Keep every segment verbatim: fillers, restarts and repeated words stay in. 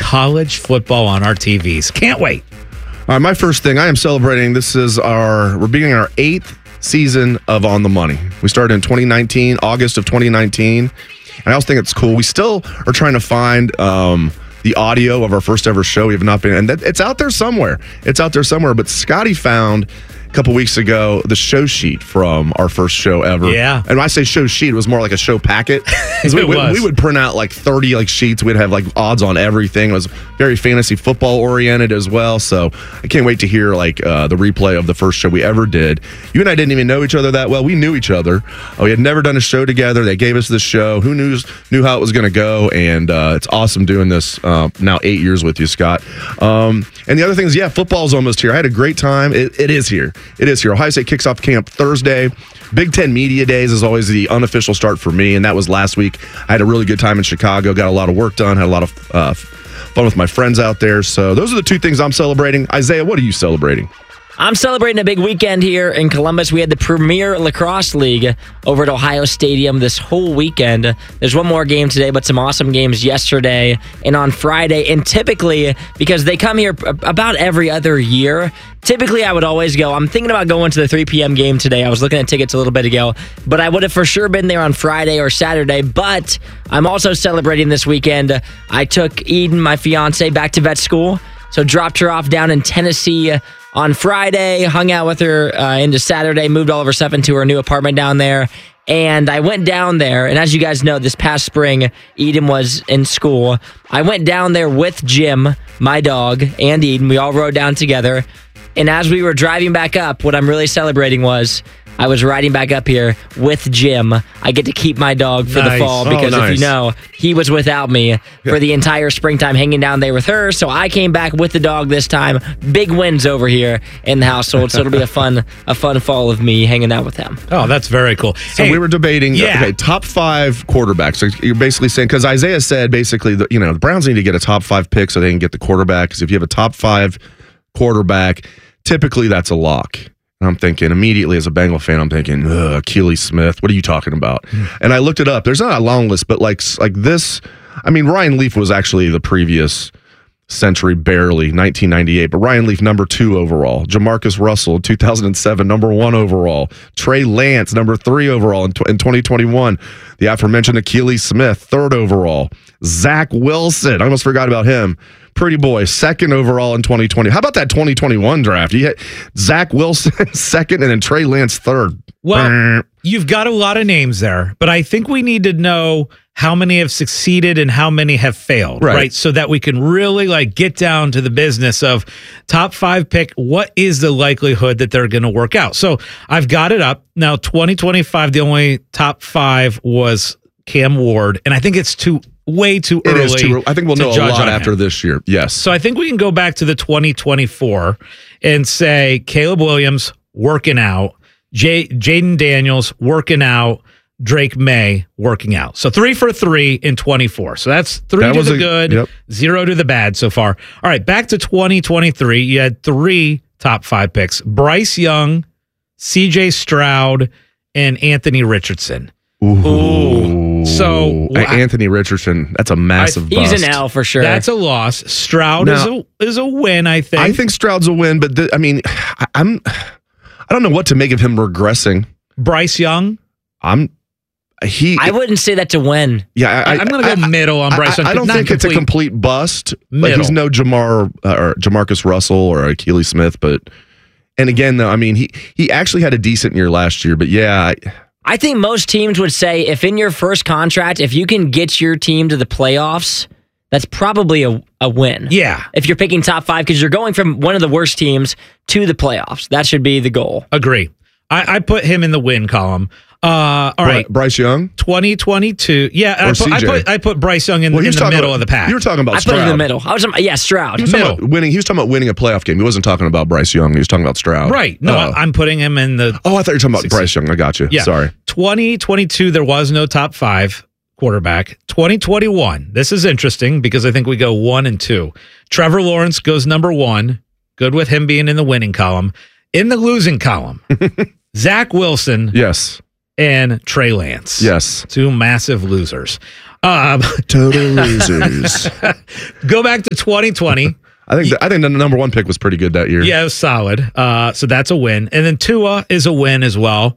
college football on our T Vs. Can't wait. All right, my first thing, I am celebrating. This is our, we're beginning our eighth season of On the Money. We started in twenty nineteen, August of twenty nineteen. And I also think it's cool. We still are trying to find um, the audio of our first ever show. We have not been, and that, it's out there somewhere. It's out there somewhere. But Scotty found a couple weeks ago the show sheet from our first show ever. Yeah. And when I say show sheet, it was more like a show packet. we, It we, was. we would print out like thirty like sheets. We'd have like odds on everything. It was very fantasy football oriented as well. So I can't wait to hear like uh, the replay of the first show we ever did. You and I didn't even know each other that well. We knew each other. Uh, we had never done a show together. They gave us this show. Who knew knew how it was going to go? And uh, it's awesome doing this uh, now eight years with you, Scott. Um, and the other thing is, yeah, football's almost here. I had a great time. It, it is here. It is here. Ohio State kicks off camp Thursday. Big Ten Media Days is always the unofficial start for me, and that was last week. I had a really good time in Chicago, got a lot of work done, had a lot of uh, fun with my friends out there. So those are the two things I'm celebrating. Isaiah, what are you celebrating? I'm celebrating a big weekend here in Columbus. We had the Premier Lacrosse League over at Ohio Stadium this whole weekend. There's one more game today, but some awesome games yesterday and on Friday. And typically, because they come here about every other year, typically I would always go. I'm thinking about going to the three p.m. game today. I was looking at tickets a little bit ago, but I would have for sure been there on Friday or Saturday. But I'm also celebrating this weekend. I took Eden, my fiance, back to vet school. So dropped her off down in Tennessee on Friday, hung out with her uh, into Saturday, moved all of her stuff into her new apartment down there. And I went down there, and as you guys know, this past spring, Eden was in school. I went down there with Jim, my dog, and Eden. We all rode down together. And as we were driving back up, what I'm really celebrating was I was riding back up here with Jim. I get to keep my dog for Nice. the fall Oh, because nice. if you know, he was without me for the entire springtime hanging down there with her. So I came back with the dog this time. Big wins over here in the household. So it'll be a fun a fun fall of me hanging out with him. Oh, that's very cool. So Hey, we were debating, yeah. okay, top five quarterbacks. So you're basically saying, because Isaiah said basically, the, you know, the Browns need to get a top five pick so they can get the quarterback. Because if you have a top five quarterback, typically that's a lock. And I'm thinking immediately as a Bengal fan, I'm thinking, ugh, Akili Smith. What are you talking about? And I looked it up. There's not a long list, but like like this, I mean, Ryan Leaf was actually the previous century, barely, nineteen ninety-eight. But Ryan Leaf, number two overall. Jamarcus Russell, two thousand seven, number one overall. Trey Lance, number three overall in, in twenty twenty-one. The aforementioned Akili Smith, third overall. Zach Wilson, I almost forgot about him. Pretty boy, second overall in twenty twenty. How about that twenty twenty-one draft? You had Zach Wilson second and then Trey Lance third. Well, you've got a lot of names there, but I think we need to know how many have succeeded and how many have failed, Right. right? So that we can really like get down to the business of top five pick. What is the likelihood that they're going to work out? So I've got it up now. twenty twenty-five, the only top five was Cam Ward, and I think it's too way too It early. is too early. I think we'll to know a judge lot on after him. this year. Yes. So I think we can go back to the twenty twenty-four and say Caleb Williams working out, J- Jaden Daniels working out, Drake May working out. So three for three in twenty-four. So that's three That to was the a- good, yep. zero to the bad so far. All right, back to twenty twenty-three. You had three top five picks: Bryce Young, C J Stroud, and Anthony Richardson. Ooh. So, Uh, Anthony Richardson, that's a massive He's bust. an L for sure. That's a loss. Stroud Now- is a is a win, I think. I think Stroud's a win, but th- I mean, I, I'm, I don't know what to make of him regressing. Bryce Young. I'm, he. I wouldn't say that's a win. yeah, I, I, am going to go I, middle on Bryce I, Young. I don't Not think it's a complete- complete bust. Like Middle. he's no Jamar uh, or Jamarcus Russell or Akili Smith, but and again though, I mean he he actually had a decent year last year, but yeah. I, I think most teams would say if in your first contract, if you can get your team to the playoffs, that's probably a, a win. Yeah. If you're picking top five, because you're going from one of the worst teams to the playoffs. That should be the goal. Agree. I, I put him in the win column. Uh, all Bry- right. Bryce Young. twenty twenty-two. Yeah, I Or put, I C J. put I put Bryce Young in, Well, he in was the talking middle about- of the pack. You were talking about I Stroud. put it in the middle. I was, yeah, Stroud. He was talking Middle. about winning. He was talking about winning a playoff game. He wasn't talking about Bryce Young. He was talking about Stroud. Right. No, Uh, I, I'm putting him in the oh, I thought you were talking about Six- Bryce Young. I got you. yeah. Sorry. twenty twenty-two, there was no top five quarterback. twenty twenty-one, this is interesting because I think we go one and two. Trevor Lawrence goes number one. Good with him being in the winning column. In the losing column, Zach Wilson Yes. and Trey Lance. Yes. Two massive losers. Um, Total losers. go back to twenty twenty. I think the, I think the number one pick was pretty good that year. Yeah, it was solid. Uh, so that's a win. And then Tua is a win as well.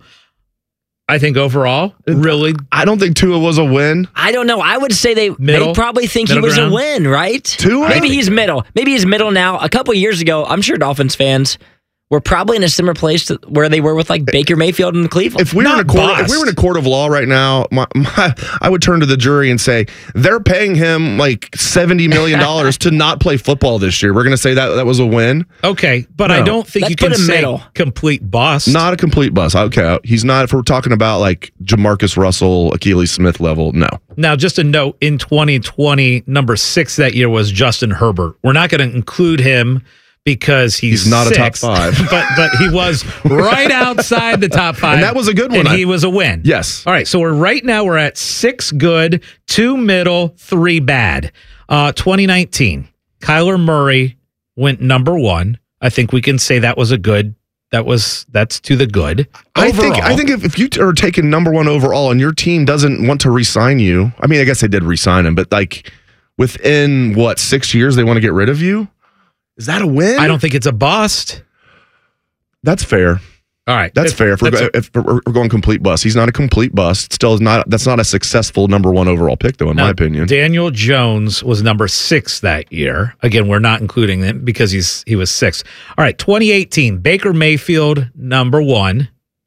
I think overall, really. I don't think Tua was a win. I don't know. I would say they Middle? they probably think he Middle was ground? a win, right? Tua? Maybe he's middle. Maybe he's middle now. A couple years ago, I'm sure Dolphins fans were probably in a similar place to where they were with like Baker Mayfield in Cleveland. If we were in a Not court, if bust. we were in a court of law right now, my, my, I would turn to the jury and say they're paying him like seventy million dollars to not play football this year. We're going to say that that was a win. Okay, but I No. don't think Let's you can put him say middle. complete bust. Not a complete bust. Okay, he's not. If we're talking about like Jamarcus Russell, Achilles Smith level, no. Now, just a note, in twenty twenty, number six that year was Justin Herbert. We're not going to include him because he's, He's not a top sixth, five. but but he was right outside the top five. And that was a good one. And I- he was a win. Yes. All right, so we're right now we're at six good, two middle, three bad. Uh, twenty nineteen, Kyler Murray went number one. I think we can say that was a good. That was that's to the good. I think Overall. I think if, if you are taking number one overall and your team doesn't want to re-sign you, I mean, I guess they did re-sign him, but like within what six years they want to get rid of you. Is that a win? I don't think it's a bust. That's fair. All right, That's if- fair. If we're, that's go, a- if we're we're going complete bust, he's not a complete bust. Still is not. That's not a successful number one overall pick, though, in Now, my opinion. Daniel Jones was number six that year. Again, we're not including him because he's he was six. All right, twenty eighteen, Baker Mayfield number one,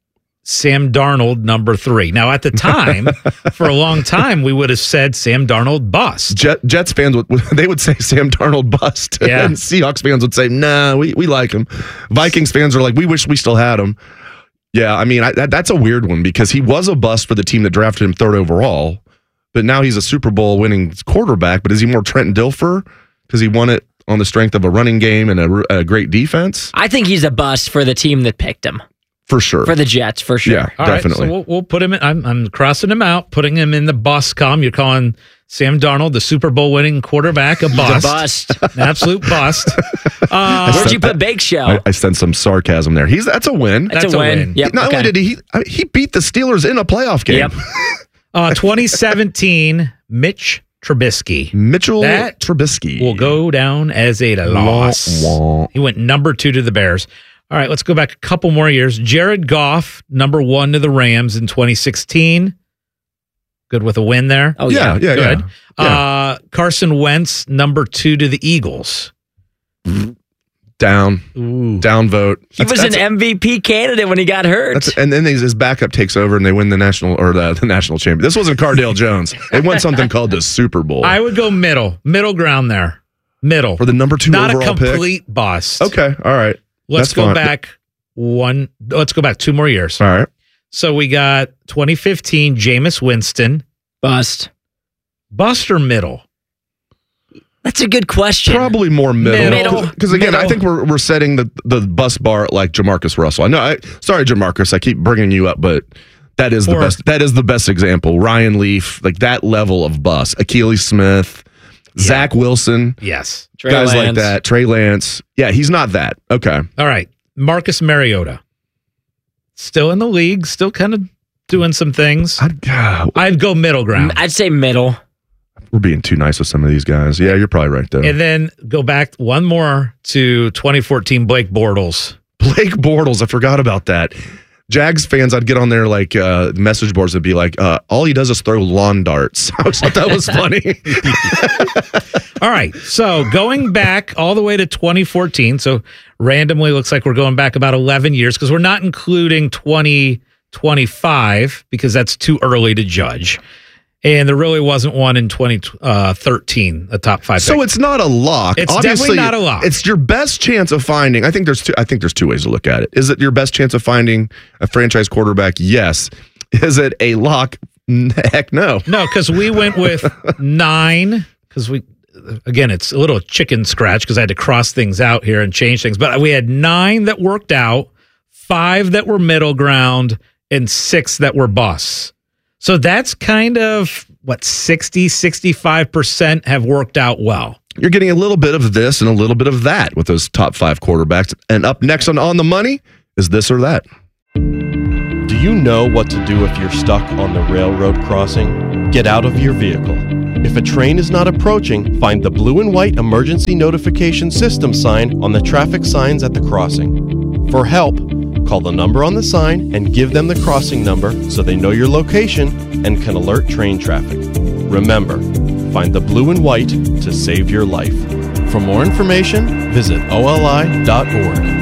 Sam Darnold number three. Now, at the time, for a long time, we would have said Sam Darnold bust. Jet, Jets fans would they would say Sam Darnold bust, Yeah. and Seahawks fans would say, "Nah, we we like him." Vikings fans are like, "We wish we still had him." Yeah, I mean I, that, that's a weird one because he was a bust for the team that drafted him third overall, but now he's a Super Bowl winning quarterback. But is he more Trent Dilfer because he won it on the strength of a running game and a, a great defense? I think he's a bust for the team that picked him. For sure. For the Jets, for sure. Yeah. All right, Definitely. so we'll, we'll put him in. I'm, I'm crossing him out, putting him in the bust column. You're calling Sam Darnold, the Super Bowl winning quarterback, a He's bust. a bust. An absolute bust. Uh, Where'd you put Bake Show? I, I sense some sarcasm there. He's that's a win. That's, That's a a win. win. Yep. Not okay. only did he I mean, he beat the Steelers in a playoff game. Yep. uh, twenty seventeen, Mitch Trubisky. Mitchell That Trubisky will go down as a loss. Wah, wah. He went number two to the Bears. All right, let's go back a couple more years. Jared Goff, number one to the Rams in twenty sixteen. Good with a win there. Oh, Yeah, yeah. yeah, Good. yeah. Yeah. Uh, Carson Wentz, number two to the Eagles. Down, Ooh. down vote. He was an M V P candidate when he got hurt. That's, and then his backup takes over and they win the national or the, the national champion. This wasn't Cardale Jones. They won something called the Super Bowl I would go middle, middle ground there. Middle. for the number two Not a overall complete bust. pick. Okay, all right, Let's That's go fine. back one. Let's go back two more years. all right. So we got twenty fifteen, Jameis Winston. Bust. Buster middle. That's a good question. Probably more middle. Middle. Because again, Middle. I think we're we're setting the the bus bar at like Jamarcus Russell. I know. I, sorry, Jamarcus. I keep bringing you up, but that is the Or- best. That is the best example. Ryan Leaf, like that level of bus. Achilles Smith, Zach Wilson, Yes. Trey guys like Lance. that. Trey Lance. Yeah, he's not that. Okay. All right. Marcus Mariota. Still in the league, still kind of doing some things. I'd, God, I'd go middle ground. I'd say middle. we're being too nice with some of these guys. Yeah, you're probably right though. And then go back one more to twenty fourteen, Blake Bortles. Blake Bortles, I forgot about that. Jags fans, I'd get on there like uh, message boards and be like, uh, all he does is throw lawn darts. I always thought that was funny. All right. So going back all the way to twenty fourteen. So randomly looks like we're going back about eleven years because we're not including twenty twenty-five because that's too early to judge. And there really wasn't one in twenty thirteen, a top five. So pick. it's not a lock. It's Obviously, definitely not a lock. It's your best chance of finding. I think there's two. I think there's two ways to look at it. Is it your best chance of finding a franchise quarterback? Yes. Is it a lock? Heck no. No, because we went with nine. Because we, again, it's a little chicken scratch because I had to cross things out here and change things. But we had nine that worked out, five that were middle ground, and six that were busts. So that's kind of what sixty, sixty-five percent have worked out well. You're getting a little bit of this and a little bit of that with those top five quarterbacks. And up next on On the Money is this or that. Do you know what to do if you're stuck on the railroad crossing? get out of your vehicle. If a train is not approaching, find the blue and white emergency notification system sign on the traffic signs at the crossing. For help, call the number on the sign and give them the crossing number so they know your location and can alert train traffic. Remember, find the blue and white to save your life. For more information, visit O L I dot org.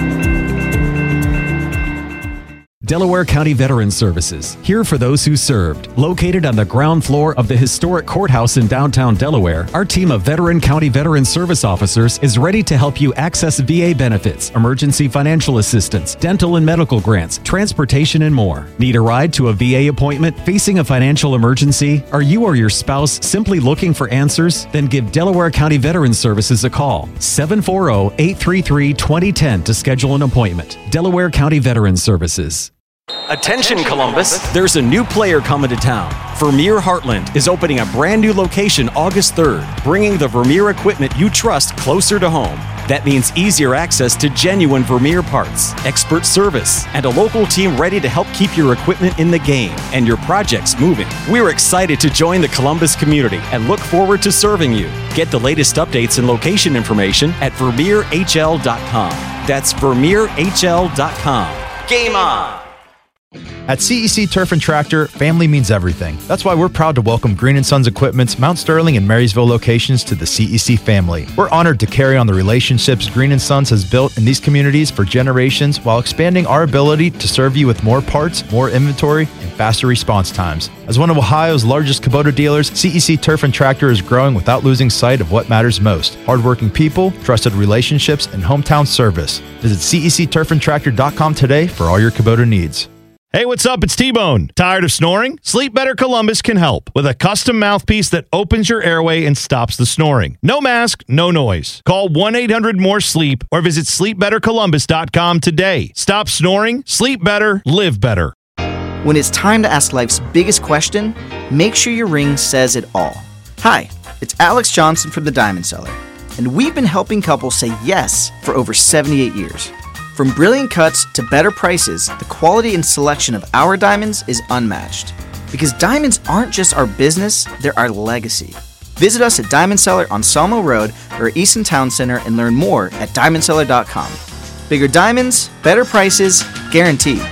Delaware County Veterans Services, here for those who served. Located on the ground floor of the historic courthouse in downtown Delaware, our team of veteran county veteran service officers is ready to help you access V A benefits, emergency financial assistance, dental and medical grants, transportation, and more. Need a ride to a V A appointment? Facing a financial emergency? Are you or your spouse simply looking for answers? Then give Delaware County Veterans Services a call. seven four zero, eight three three, two zero one zero to schedule an appointment. Delaware County Veterans Services. Attention Columbus, there's a new player coming to town. Vermeer Heartland is opening a brand new location August third, bringing the Vermeer equipment you trust closer to home. That means easier access to genuine Vermeer parts, expert service, and a local team ready to help keep your equipment in the game and your projects moving. We're excited to join the Columbus community and look forward to serving you. Get the latest updates and location information at vermeer h l dot com. That's vermeer h l dot com. Game on! At C E C Turf and Tractor, family means everything. That's why we're proud to welcome Green and Sons Equipment's Mount Sterling and Marysville locations to the C E C family. We're honored to carry on the relationships Green and Sons has built in these communities for generations while expanding our ability to serve you with more parts, more inventory, and faster response times. As one of Ohio's largest Kubota dealers, C E C Turf and Tractor is growing without losing sight of what matters most: hardworking people, trusted relationships, and hometown service. Visit C E C turf and tractor dot com today for all your Kubota needs. Hey, what's up? It's T-Bone. Tired of snoring? Sleep Better Columbus can help with a custom mouthpiece that opens your airway and stops the snoring. No mask, no noise. Call one eight hundred more sleep or visit sleep better columbus dot com today. Stop snoring, sleep better, live better. When it's time to ask life's biggest question, make sure your ring says it all. Hi, it's Alex Johnson from the Diamond Cellar, and we've been helping couples say yes for over seventy-eight years. From brilliant cuts to better prices, the quality and selection of our diamonds is unmatched. Because diamonds aren't just our business, they're our legacy. Visit us at Diamond Cellar on Sawmill Road or Easton Town Center and learn more at diamond cellar dot com. Bigger diamonds, better prices, guaranteed.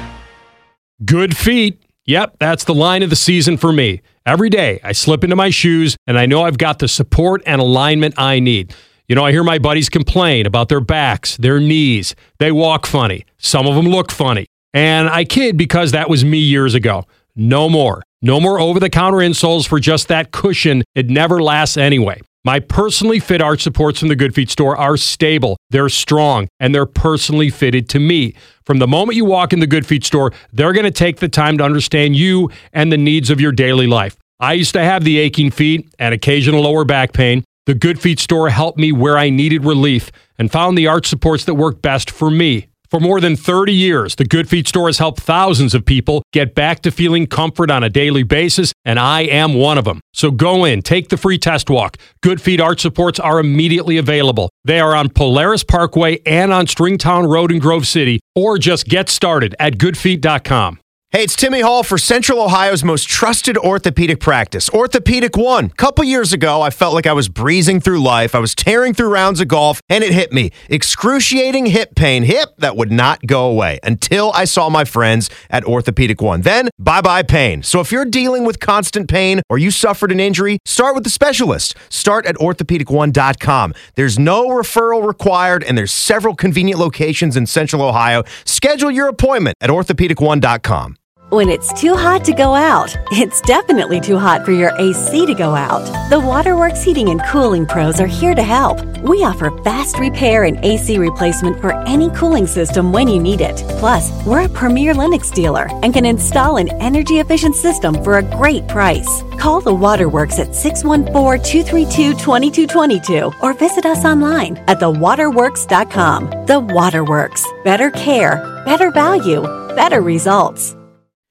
Good feet. Yep, that's the line of the season for me. Every day I slip into my shoes and I know I've got the support and alignment I need. You know, I hear my buddies complain about their backs, their knees. They walk funny. Some of them look funny. And I kid because that was me years ago. No more. No more over-the-counter insoles for just that cushion. It never lasts anyway. My personally fit arch supports from the Good Feet store are stable, they're strong, and they're personally fitted to me. From the moment you walk in the Good Feet store, they're going to take the time to understand you and the needs of your daily life. I used to have the aching feet and occasional lower back pain. The Good Feet store helped me where I needed relief and found the arch supports that work best for me. For more than thirty years, the Good Feet store has helped thousands of people get back to feeling comfort on a daily basis, and I am one of them. So go in, take the free test walk. Good Feet arch supports are immediately available. They are on Polaris Parkway and on Stringtown Road in Grove City, or just get started at good feet dot com. Hey, it's Timmy Hall for Central Ohio's most trusted orthopedic practice, Orthopedic One. A couple years ago, I felt like I was breezing through life. I was tearing through rounds of golf, and it hit me. Excruciating hip pain, hip that would not go away until I saw my friends at Orthopedic One. Then, bye-bye pain. So if you're dealing with constant pain or you suffered an injury, start with the specialist. Start at orthopedic one dot com. There's no referral required, and there's several convenient locations in Central Ohio. Schedule your appointment at orthopedic one dot com. When it's too hot to go out, it's definitely too hot for your A C to go out. The Waterworks Heating and Cooling Pros are here to help. We offer fast repair and A C replacement for any cooling system when you need it. Plus, we're a premier Lennox dealer and can install an energy-efficient system for a great price. Call the Waterworks at six one four, two three two, two two two two or visit us online at the waterworks dot com. The Waterworks. Better care, better value, better results.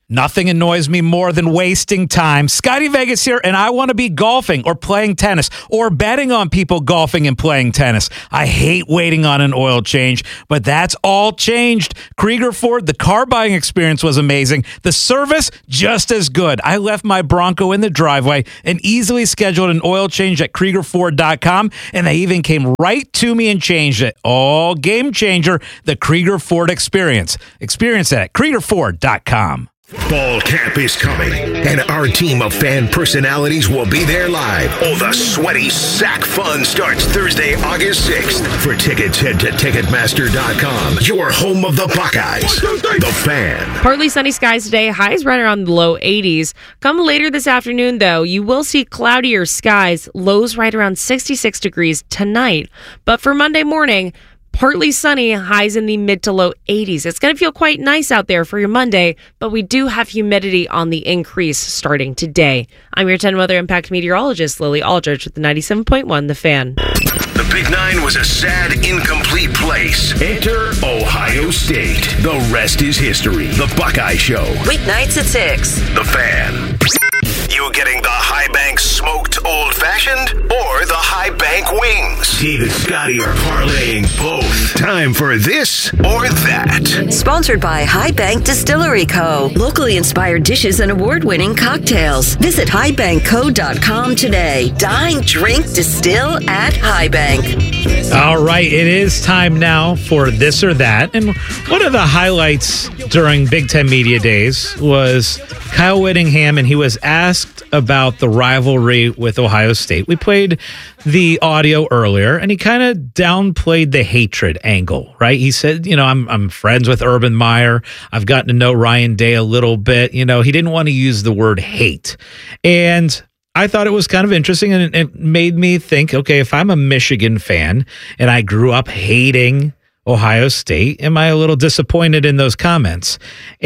Nothing annoys me more than wasting time. Scotty Vegas here, and I want to be golfing or playing tennis or betting on people golfing and playing tennis. I hate waiting on an oil change, but that's all changed. Krieger Ford, the car buying experience was amazing. The service, just as good. I left my Bronco in the driveway and easily scheduled an oil change at Krieger Ford dot com, and they even came right to me and changed it. All game changer, the Krieger Ford experience. Experience it at Krieger Ford dot com. Fall camp is coming, and our team of fan personalities will be there live. Oh, the sweaty sack fun starts Thursday, August sixth. For tickets, head to Ticketmaster dot com, your home of the Buckeyes. The Fan. Partly sunny skies today, highs right around the low eighties. Come later this afternoon, though, you will see cloudier skies, lows right around sixty-six degrees tonight. But for Monday morning, partly sunny, highs in the mid to low eighties. It's going to feel quite nice out there for your Monday, but we do have humidity on the increase starting today. I'm your ten Weather Impact meteorologist, Lily Aldridge, with the ninety-seven point one The Fan. The Big Nine was a sad, incomplete place. Enter Ohio State. The rest is history. The Buckeye Show. Weeknights at six. The Fan. You getting the High Bank smoked old fashioned or the High Bank wings? Steve and Scotty are parlaying both. Time for this or that. Sponsored by High Bank Distillery Co. Locally inspired dishes and award-winning cocktails. Visit high bank co dot com today. Dine, drink, distill at High Bank. All right, it is time now for this or that. And one of the highlights during Big Ten Media Days was Kyle Whittingham, and he was asked about the rivalry with Ohio State. We played the audio earlier, and he kind of downplayed the hatred angle, right? He said, you know, I'm I'm friends with Urban Meyer. I've gotten to know Ryan Day a little bit. You know, he didn't want to use the word hate. And I thought it was kind of interesting, and it made me think, okay, if I'm a Michigan fan and I grew up hating Ohio State, am I a little disappointed in those comments?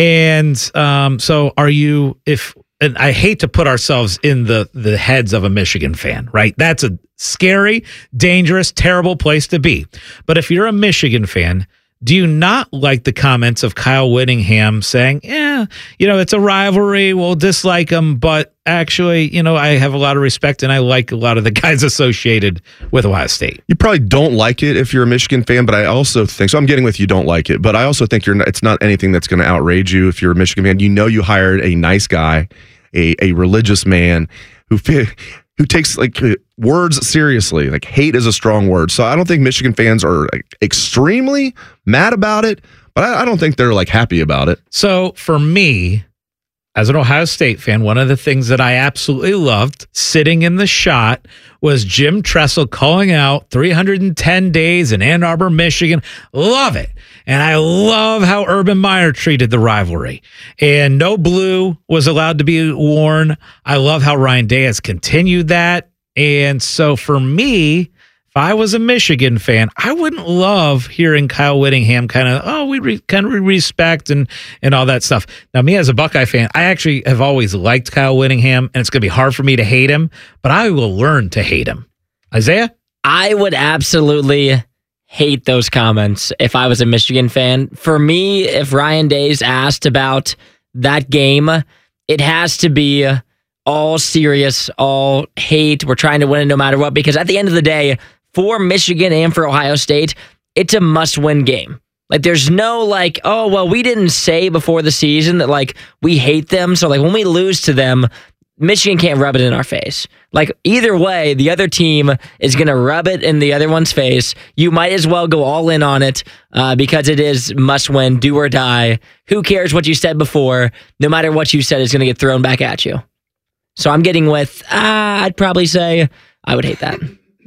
And um, so are you, if, and I hate to put ourselves in the, the heads of a Michigan fan, right? That's a scary, dangerous, terrible place to be. But if you're a Michigan fan, do you not like the comments of Kyle Whittingham saying, yeah, you know, it's a rivalry, we'll dislike them, but actually, you know, I have a lot of respect and I like a lot of the guys associated with Ohio State? You probably don't like it if you're a Michigan fan, but I also think, so I'm getting with you don't like it, but I also think you're not, it's not anything that's going to outrage you if you're a Michigan fan. You know you hired a nice guy, a, a religious man who who takes like words seriously. Like hate is a strong word. So I don't think Michigan fans are like, extremely mad about it, but I, I don't think they're like happy about it. So for me, as an Ohio State fan, one of the things that I absolutely loved sitting in the shot was Jim Tressel calling out three hundred ten days in Ann Arbor, Michigan. Love it. And I love how Urban Meyer treated the rivalry. And no blue was allowed to be worn. I love how Ryan Day has continued that. And so for me, if I was a Michigan fan, I wouldn't love hearing Kyle Whittingham kind of, oh, we re- kind of respect and, and all that stuff. Now, me as a Buckeye fan, I actually have always liked Kyle Whittingham, and it's going to be hard for me to hate him, but I will learn to hate him. Isaiah? I would absolutely hate those comments if I was a Michigan fan. For me, if Ryan Day's asked about that game, it has to be all serious, all hate. We're trying to win it no matter what, because at the end of the day, for Michigan and for Ohio State, it's a must-win game. Like, there's no like, oh, well, we didn't say before the season that, like, we hate them. So, like, when we lose to them, Michigan can't rub it in our face. Like, either way, the other team is going to rub it in the other one's face. You might as well go all in on it uh, because it is must-win, do or die. Who cares what you said before? No matter what you said is going to get thrown back at you. So I'm getting with, uh, I'd probably say I would hate that.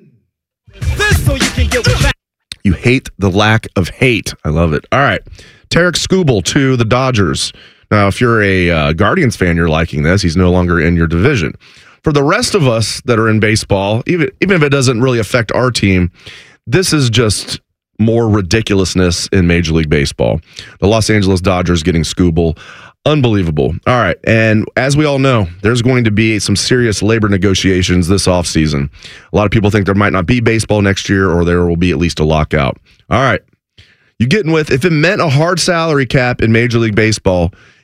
This so you can get with that. You hate the lack of hate. I love it. All right. Tarek Skubal to the Dodgers. Now, if you're a uh, Guardians fan, you're liking this. He's no longer in your division. For the rest of us that are in baseball, even, even if it doesn't really affect our team, this is just more ridiculousness in Major League Baseball. The Los Angeles Dodgers getting Skubal. Unbelievable. All right. And as we all know, there's going to be some serious labor negotiations this offseason. A lot of people think there might not be baseball next year, or there will be at least a lockout. All right. You getting with, if it meant a hard salary cap in Major League Baseball,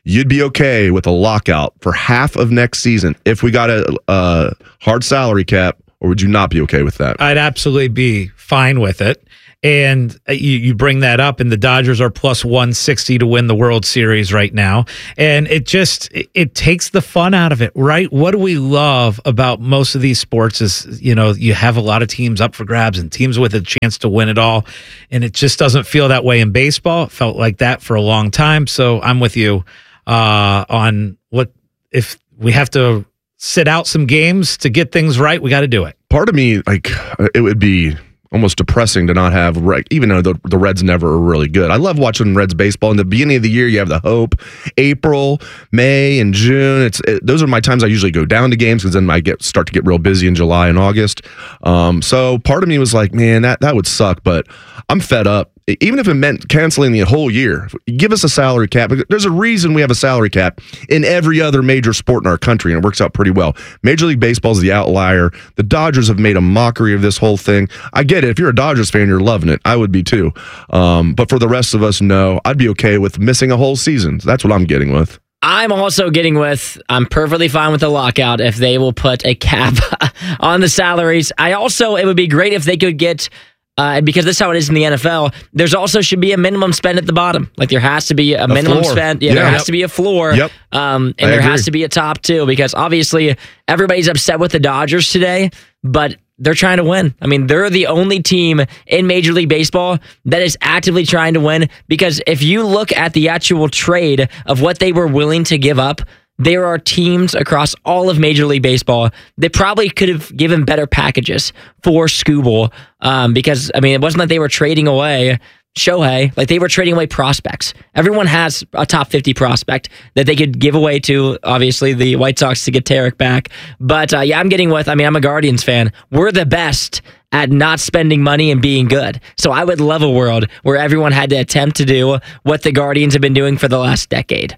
you'd be okay with a lockout for half of next season if we got a, a hard salary cap, or would you not be okay with that? I'd absolutely be fine with it. And you, you bring that up, and the Dodgers are plus one sixty to win the World Series right now. And it just, it, it takes the fun out of it, right? What do we love about most of these sports is, you know, you have a lot of teams up for grabs and teams with a chance to win it all. And it just doesn't feel that way in baseball. It felt like that for a long time. So I'm with you uh, on what, if we have to sit out some games to get things right, we got to do it. Part of me, like, it would be almost depressing to not have, even though the, the Reds never are really good. I love watching Reds baseball. In the beginning of the year, you have the hope. April, May, and June. It's it, those are my times I usually go down to games, because then I get start to get real busy in July and August. Um, so part of me was like, man, that, that would suck, but I'm fed up. Even if it meant canceling the whole year, give us a salary cap. There's a reason we have a salary cap in every other major sport in our country, and it works out pretty well. Major League Baseball is the outlier. The Dodgers have made a mockery of this whole thing. I get it. If you're a Dodgers fan, you're loving it. I would be too. Um, but for the rest of us, no. I'd be okay with missing a whole season. That's what I'm getting with. I'm also getting with, I'm perfectly fine with the lockout if they will put a cap on the salaries. I also, it would be great if they could get, Uh, because this is how it is in the N F L, there's also should be a minimum spend at the bottom. Like there has to be a, a minimum floor. spend. Yeah, yeah, there has yep. to be a floor. Yep. Um, and I there agree. has to be a top too, because obviously everybody's upset with the Dodgers today, but they're trying to win. I mean, they're the only team in Major League Baseball that is actively trying to win, because if you look at the actual trade of what they were willing to give up, there are teams across all of Major League Baseball that probably could have given better packages for Skubal, um, because, I mean, it wasn't like they were trading away Shohei. Like, they were trading away prospects. Everyone has a top fifty prospect that they could give away to, obviously, the White Sox to get Tarek back. But, uh, yeah, I'm getting with, I mean, I'm a Guardians fan. We're the best at not spending money and being good. So I would love a world where everyone had to attempt to do what the Guardians have been doing for the last decade.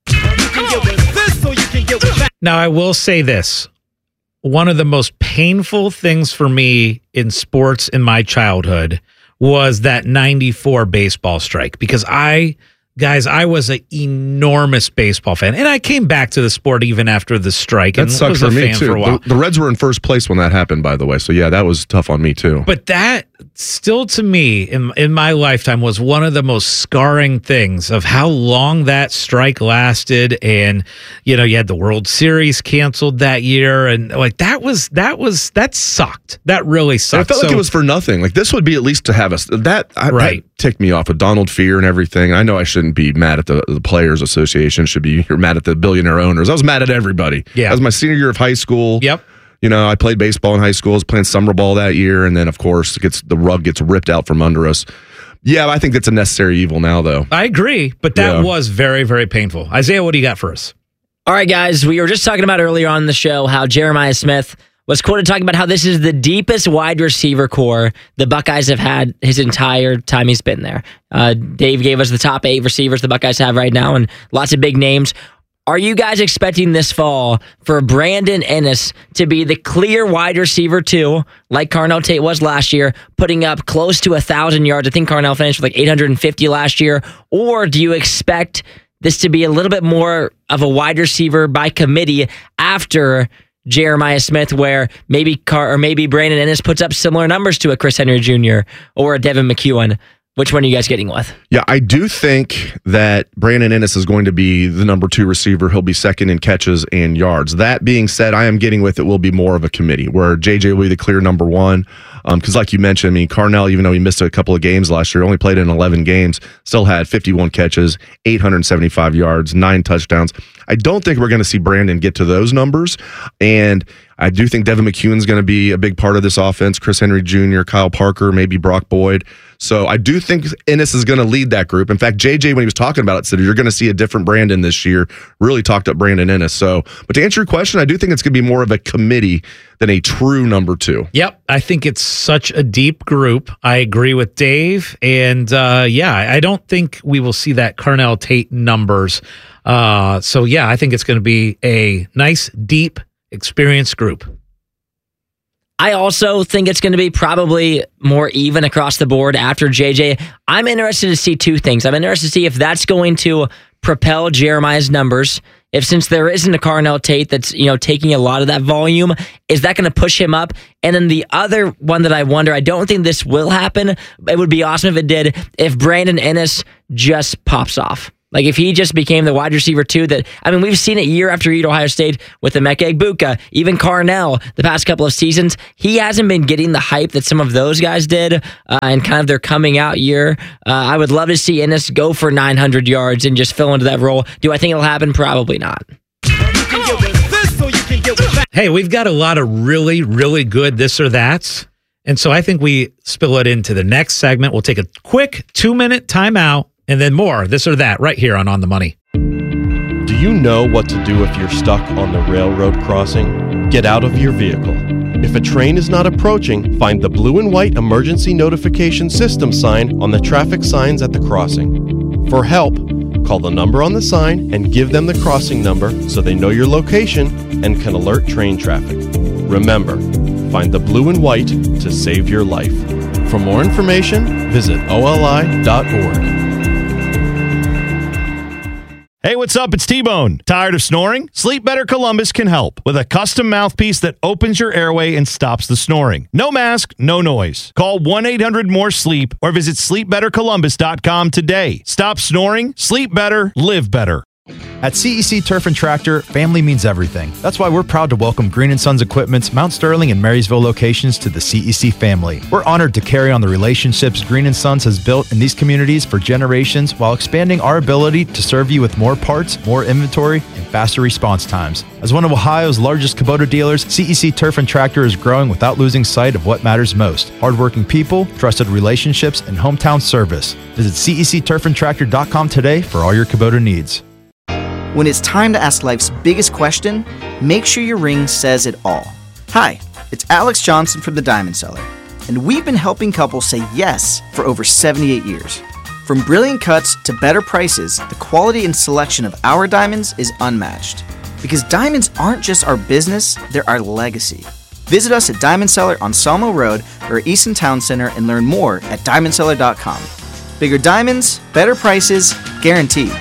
Now, I will say this. One of the most painful things for me in sports in my childhood was that ninety-four baseball strike, because I, guys, I was an enormous baseball fan, and I came back to the sport even after the strike. That and sucks was for a me, fan too. for a while. The, the Reds were in first place when that happened, by the way. So, yeah, that was tough on me, too. But that still, to me, in, in my lifetime, was one of the most scarring things of how long that strike lasted. And, you know, you had the World Series canceled that year. And, like, that was, that was, that sucked. That really And sucked. it felt So- like it was for nothing. Like, this would be at least to have us. That, I, Right. that ticked me off with Donald Fear and everything. I know I shouldn't be mad at the, the Players Association. Should be you're mad at the billionaire owners. I was mad at everybody. Yeah. That was my senior year of high school. Yep. You know, I played baseball in high school. I was playing summer ball that year. And then, of course, it gets the rug gets ripped out from under us. Yeah, I think that's a necessary evil now, though. I agree, but that Yeah. was very, very painful. Isaiah, what do you got for us? All right, guys, we were just talking about earlier on the show how Jeremiah Smith was quoted talking about how this is the deepest wide receiver core the Buckeyes have had his entire time he's been there. Uh, Dave gave us the top eight receivers the Buckeyes have right now, and lots of big names. Are you guys expecting this fall for Brandon Ennis to be the clear wide receiver two, like Carnell Tate was last year, putting up close to one thousand yards? I think Carnell finished with like eight hundred fifty last year. Or do you expect this to be a little bit more of a wide receiver by committee after Jeremiah Smith, where maybe Car- or maybe Brandon Ennis puts up similar numbers to a Chris Henry Junior or a Devin McEwen? Which one are you guys getting with? Yeah, I do think that Brandon Ennis is going to be the number two receiver. He'll be second in catches and yards. That being said, I am getting with it will be more of a committee where J J will be the clear number one. Because um, like you mentioned, I mean, Carnell, even though he missed a couple of games last year, only played in eleven games, still had fifty-one catches, eight hundred seventy-five yards, nine touchdowns. I don't think we're going to see Brandon get to those numbers. And I do think Devin McEwen's going to be a big part of this offense. Chris Henry Junior, Kyle Parker, maybe Brock Boyd. So I do think Ennis is going to lead that group. In fact, J J, when he was talking about it, said you're going to see a different Brandon this year. Really talked up Brandon Ennis. So, but to answer your question, I do think it's going to be more of a committee than a true number two. Yep. I think it's such a deep group. I agree with Dave. And uh, yeah, I don't think we will see that Carnell Tate numbers. Uh, so yeah, I think it's going to be a nice, deep, experienced group. I also think it's going to be probably more even across the board after J J. I'm interested to see two things. I'm interested to see if that's going to propel Jeremiah's numbers? If since there isn't a Carnell Tate that's, you know, taking a lot of that volume, is that going to push him up? And then the other one that I wonder, I don't think this will happen. It would be awesome if it did, if Brandon Ennis just pops off. Like if he just became the wide receiver too, that, I mean, we've seen it year after year at Ohio State with Emeka Egbuka, even Carnell the past couple of seasons. He hasn't been getting the hype that some of those guys did uh, and kind of their coming out year. Uh, I would love to see Ennis go for nine hundred yards and just fill into that role. Do I think it'll happen? Probably not. Hey, we've got a lot of really, really good this or that's. And so I think we spill it into the next segment. We'll take a quick two-minute timeout. And then more, this or that, right here on On the Money. Do you know what to do if you're stuck on the railroad crossing? Get out of your vehicle. If a train is not approaching, find the blue and white emergency notification system sign on the traffic signs at the crossing. For help, call the number on the sign and give them the crossing number so they know your location and can alert train traffic. Remember, find the blue and white to save your life. For more information, visit O L I dot org. Hey, what's up? It's T-Bone. Tired of snoring? Sleep Better Columbus can help with a custom mouthpiece that opens your airway and stops the snoring. No mask, no noise. Call one eight hundred more sleep or visit sleep better columbus dot com today. Stop snoring, sleep better, live better. At C E C Turf and Tractor, family means everything. That's why we're proud to welcome Green and Sons Equipment's Mount Sterling and Marysville locations to the C E C family. We're honored to carry on the relationships Green and Sons has built in these communities for generations while expanding our ability to serve you with more parts, more inventory, and faster response times. As one of Ohio's largest Kubota dealers, C E C Turf and Tractor is growing without losing sight of what matters most: hardworking people, trusted relationships, and hometown service. Visit C E C turf and tractor dot com today for all your Kubota needs. When it's time to ask life's biggest question, make sure your ring says it all. Hi, it's Alex Johnson from the Diamond Cellar, and we've been helping couples say yes for over seventy-eight years. From brilliant cuts to better prices, the quality and selection of our diamonds is unmatched. Because diamonds aren't just our business, they're our legacy. Visit us at Diamond Cellar on Sawmill Road or Easton Town Center and learn more at diamond cellar dot com. Bigger diamonds, better prices, guaranteed.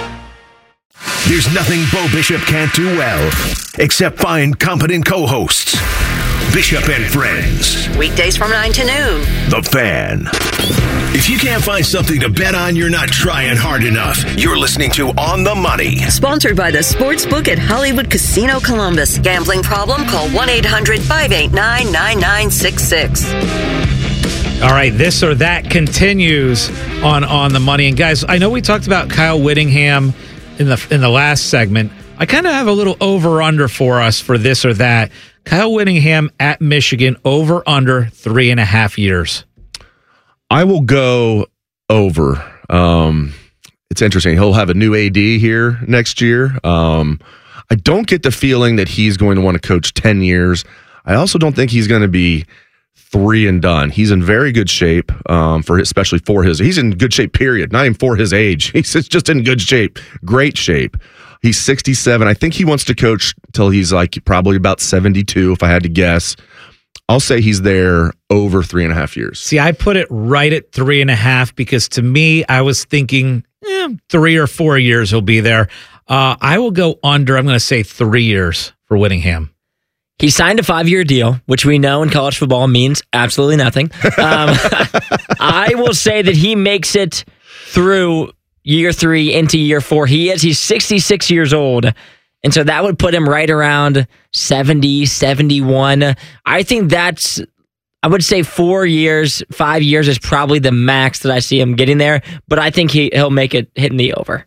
There's nothing Bo Bishop can't do well, except find competent co-hosts. Bishop and Friends. Weekdays from nine to noon. The Fan. If you can't find something to bet on, you're not trying hard enough. You're listening to On the Money. Sponsored by the Sportsbook at Hollywood Casino Columbus. Gambling problem? Call one eight hundred five eight nine nine nine six six. All right, this or that continues on On the Money. And guys, I know we talked about Kyle Whittingham in the in the last segment. I kind of have a little over-under for us for this or that. Kyle Whittingham at Michigan, over under three and a half years. I will go over. Um, it's interesting. He'll have a new A D here next year. Um, I don't get the feeling that he's going to want to coach ten years. I also don't think he's going to be three and done. He's in very good shape, um, for especially for his. He's in good shape. Period. Not even for his age. He's just in good shape. Great shape. He's sixty-seven. I think he wants to coach till he's like probably about seventy-two. If I had to guess, I'll say he's there over three and a half years. See, I put it right at three and a half because to me, I was thinking eh, three or four years he'll be there. Uh, I will go under. I'm going to say three years for Whittingham. He signed a five-year deal, which we know in college football means absolutely nothing. Um, I will say that he makes it through year three into year four. He is. He's sixty-six years old. And so that would put him right around seventy, seventy-one. I think that's, I would say four years, five years is probably the max that I see him getting there. But I think he, he'll make it hitting the over.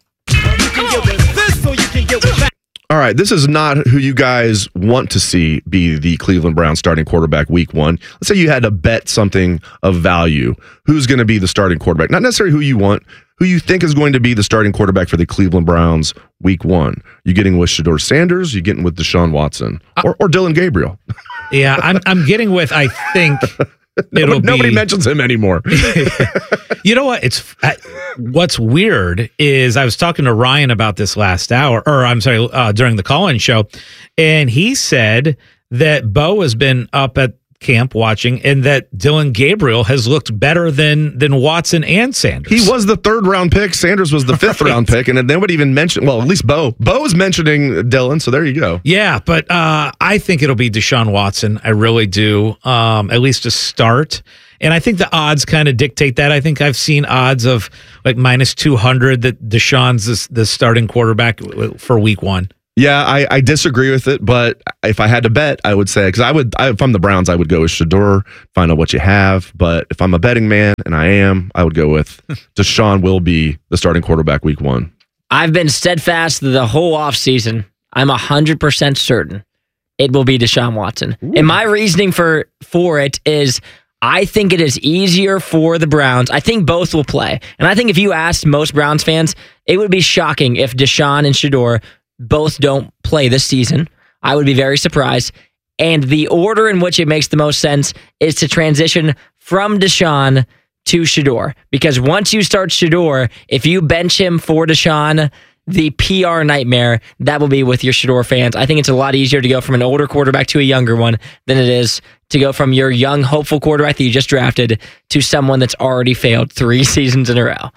All right, this is not who you guys want to see be the Cleveland Browns starting quarterback week one. Let's say you had to bet something of value. Who's going to be the starting quarterback? Not necessarily who you want, who you think is going to be the starting quarterback for the Cleveland Browns week one. You getting with Shedeur Sanders? You getting with Deshaun Watson? Or, or Dylan Gabriel? Yeah, I'm I'm getting with, I think... It'll nobody, be, nobody mentions him anymore. You know what? It's uh, what's weird is I was talking to Ryan about this last hour, or I'm sorry, uh, during the call-in show, and he said that Bo has been up at camp watching, and that Dylan Gabriel has looked better than than Watson and Sanders. He was the third round pick. Sanders was the fifth right. round pick, and nobody even mentioned. Well, at least Bo. Bo's mentioning Dylan, so there you go. Yeah, but uh, I think it'll be Deshaun Watson. I really do. Um, at least to start. And I think the odds kind of dictate that. I think I've seen odds of like minus two hundred that Deshaun's the, the starting quarterback for week one. Yeah, I, I disagree with it, but if I had to bet, I would say, because I would, I, if I'm the Browns, I would go with Shedeur, find out what you have. But if I'm a betting man, and I am, I would go with Deshaun will be the starting quarterback week one. I've been steadfast the whole offseason. I'm one hundred percent certain it will be Deshaun Watson. Ooh. And my reasoning for, for it is I think it is easier for the Browns. I think both will play. And I think if you asked most Browns fans, it would be shocking if Deshaun and Shedeur both don't play this season. I would be very surprised. And the order in which it makes the most sense is to transition from Deshaun to Shedeur. Because once you start Shedeur, if you bench him for Deshaun, the P R nightmare that will be with your Shedeur fans. I think it's a lot easier to go from an older quarterback to a younger one than it is to go from your young, hopeful quarterback that you just drafted to someone that's already failed three seasons in a row.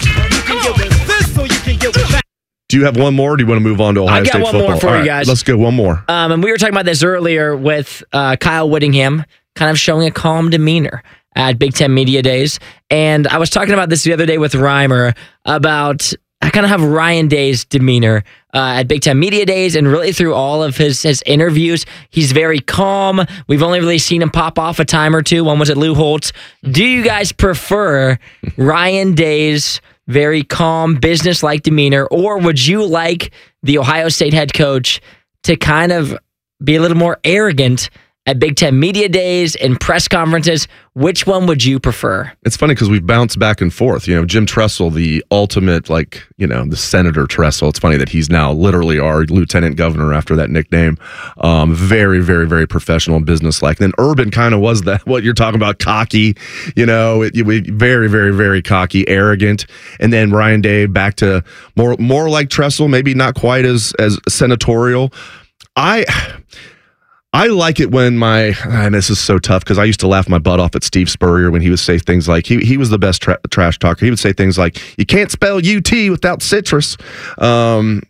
Do you have one more, or do you want to move on to Ohio I got State one football? more for All you right, guys. Let's go one more. Um, and we were talking about this earlier with uh, Kyle Whittingham kind of showing a calm demeanor at Big Ten Media Days. And I was talking about this the other day with Reimer about I kind of have Ryan Day's demeanor uh, at Big Ten Media Days, and really through all of his, his interviews, he's very calm. We've only really seen him pop off a time or two. One was at Lou Holtz. Do you guys prefer Ryan Day's very calm, business-like demeanor, or would you like the Ohio State head coach to kind of be a little more arrogant at Big Ten Media Days and press conferences? Which one would you prefer? It's funny because we've bounced back and forth. You know, Jim Tressel, the ultimate, like, you know, the Senator Tressel. It's funny that he's now literally our lieutenant governor after that nickname. Um, very, very, very professional and businesslike. Then Urban kind of was that, what you're talking about, cocky, you know, it, it, very, very, very cocky, arrogant. And then Ryan Day back to more, more like Tressel, maybe not quite as, as senatorial. I... I like it when my, and this is so tough because I used to laugh my butt off at Steve Spurrier when he would say things like, he he was the best tra- trash talker. He would say things like, you can't spell U T without citrus. Um,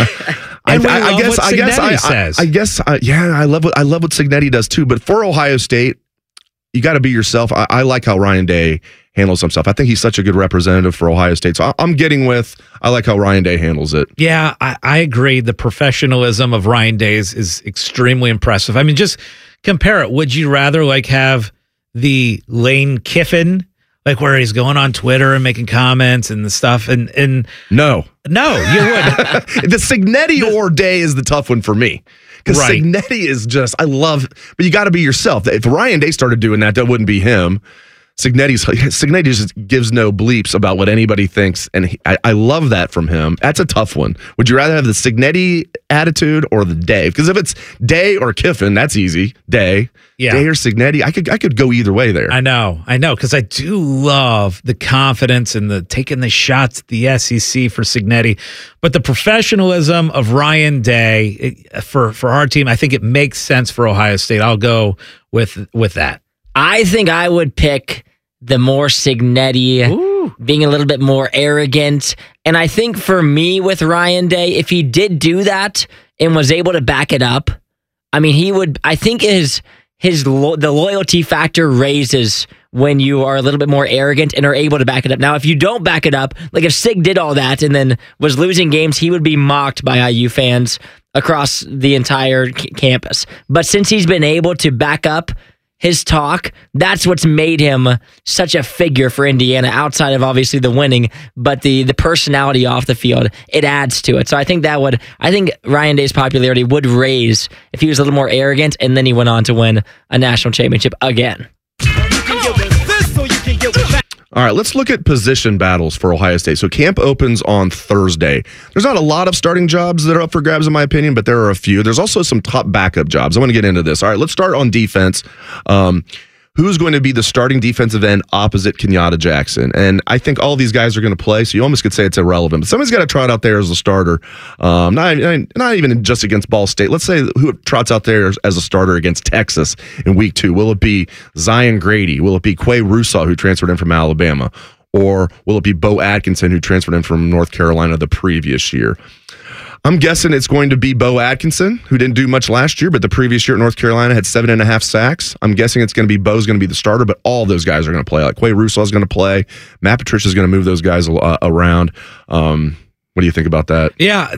I, I, I guess, I guess, I, I, I guess, I, yeah, I love what, I love what Cignetti does too. But for Ohio State, you got to be yourself. I, I like how Ryan Day handles himself. I think he's such a good representative for Ohio State. So I, I'm getting with, I like how Ryan Day handles it. Yeah, I, I agree. The professionalism of Ryan Day is, is extremely impressive. I mean, just compare it. Would you rather like have the Lane Kiffin, like where he's going on Twitter and making comments and the stuff? And, and no, no, you would. The Cignetti or Day is the tough one for me. Because right. Cignetti is just, I love, but you got to be yourself. If Ryan Day started doing that, that wouldn't be him. Cignetti's, Cignetti just gives no bleeps about what anybody thinks, and he, I, I love that from him. That's a tough one. Would you rather have the Cignetti attitude or the Day? Because if it's Day or Kiffin, that's easy. Day, yeah. Day or Cignetti, I could I could go either way there. I know, I know, because I do love the confidence and the taking the shots at the S E C for Cignetti, but the professionalism of Ryan Day it, for for our team, I think it makes sense for Ohio State. I'll go with with that. I think I would pick the more Cignetti, Ooh. being a little bit more arrogant. And I think for me with Ryan Day, if he did do that and was able to back it up, I mean, he would, I think his, his, lo- the loyalty factor raises when you are a little bit more arrogant and are able to back it up. Now, if you don't back it up, like if Sig did all that and then was losing games, he would be mocked by I U fans across the entire c- campus. But since he's been able to back up his talk, that's what's made him such a figure for Indiana, outside of obviously the winning, but the the personality off the field, it adds to it. So I think that would, I think Ryan Day's popularity would raise if he was a little more arrogant and then he went on to win a national championship again. All right, let's look at position battles for Ohio State. So camp opens on Thursday. There's not a lot of starting jobs that are up for grabs, in my opinion, but there are a few. There's also some top backup jobs. I want to get into this. All right, let's start on defense. Um, who's going to be the starting defensive end opposite Kenyatta Jackson? And I think all these guys are going to play, so you almost could say it's irrelevant. But somebody's got to trot out there as a starter, um, not, not even just against Ball State. Let's say who trots out there as a starter against Texas in week two. Will it be Zion Grady? Will it be Quay Russaw, who transferred in from Alabama? Or will it be Bo Atkinson, who transferred in from North Carolina the previous year? I'm guessing it's going to be Bo Atkinson, who didn't do much last year, but the previous year at North Carolina had seven and a half sacks. I'm guessing it's going to be Bo's going to be the starter, but all those guys are going to play. Like Quay Russaw is going to play. Matt Patricia is going to move those guys uh, around. Um, what do you think about that? Yeah,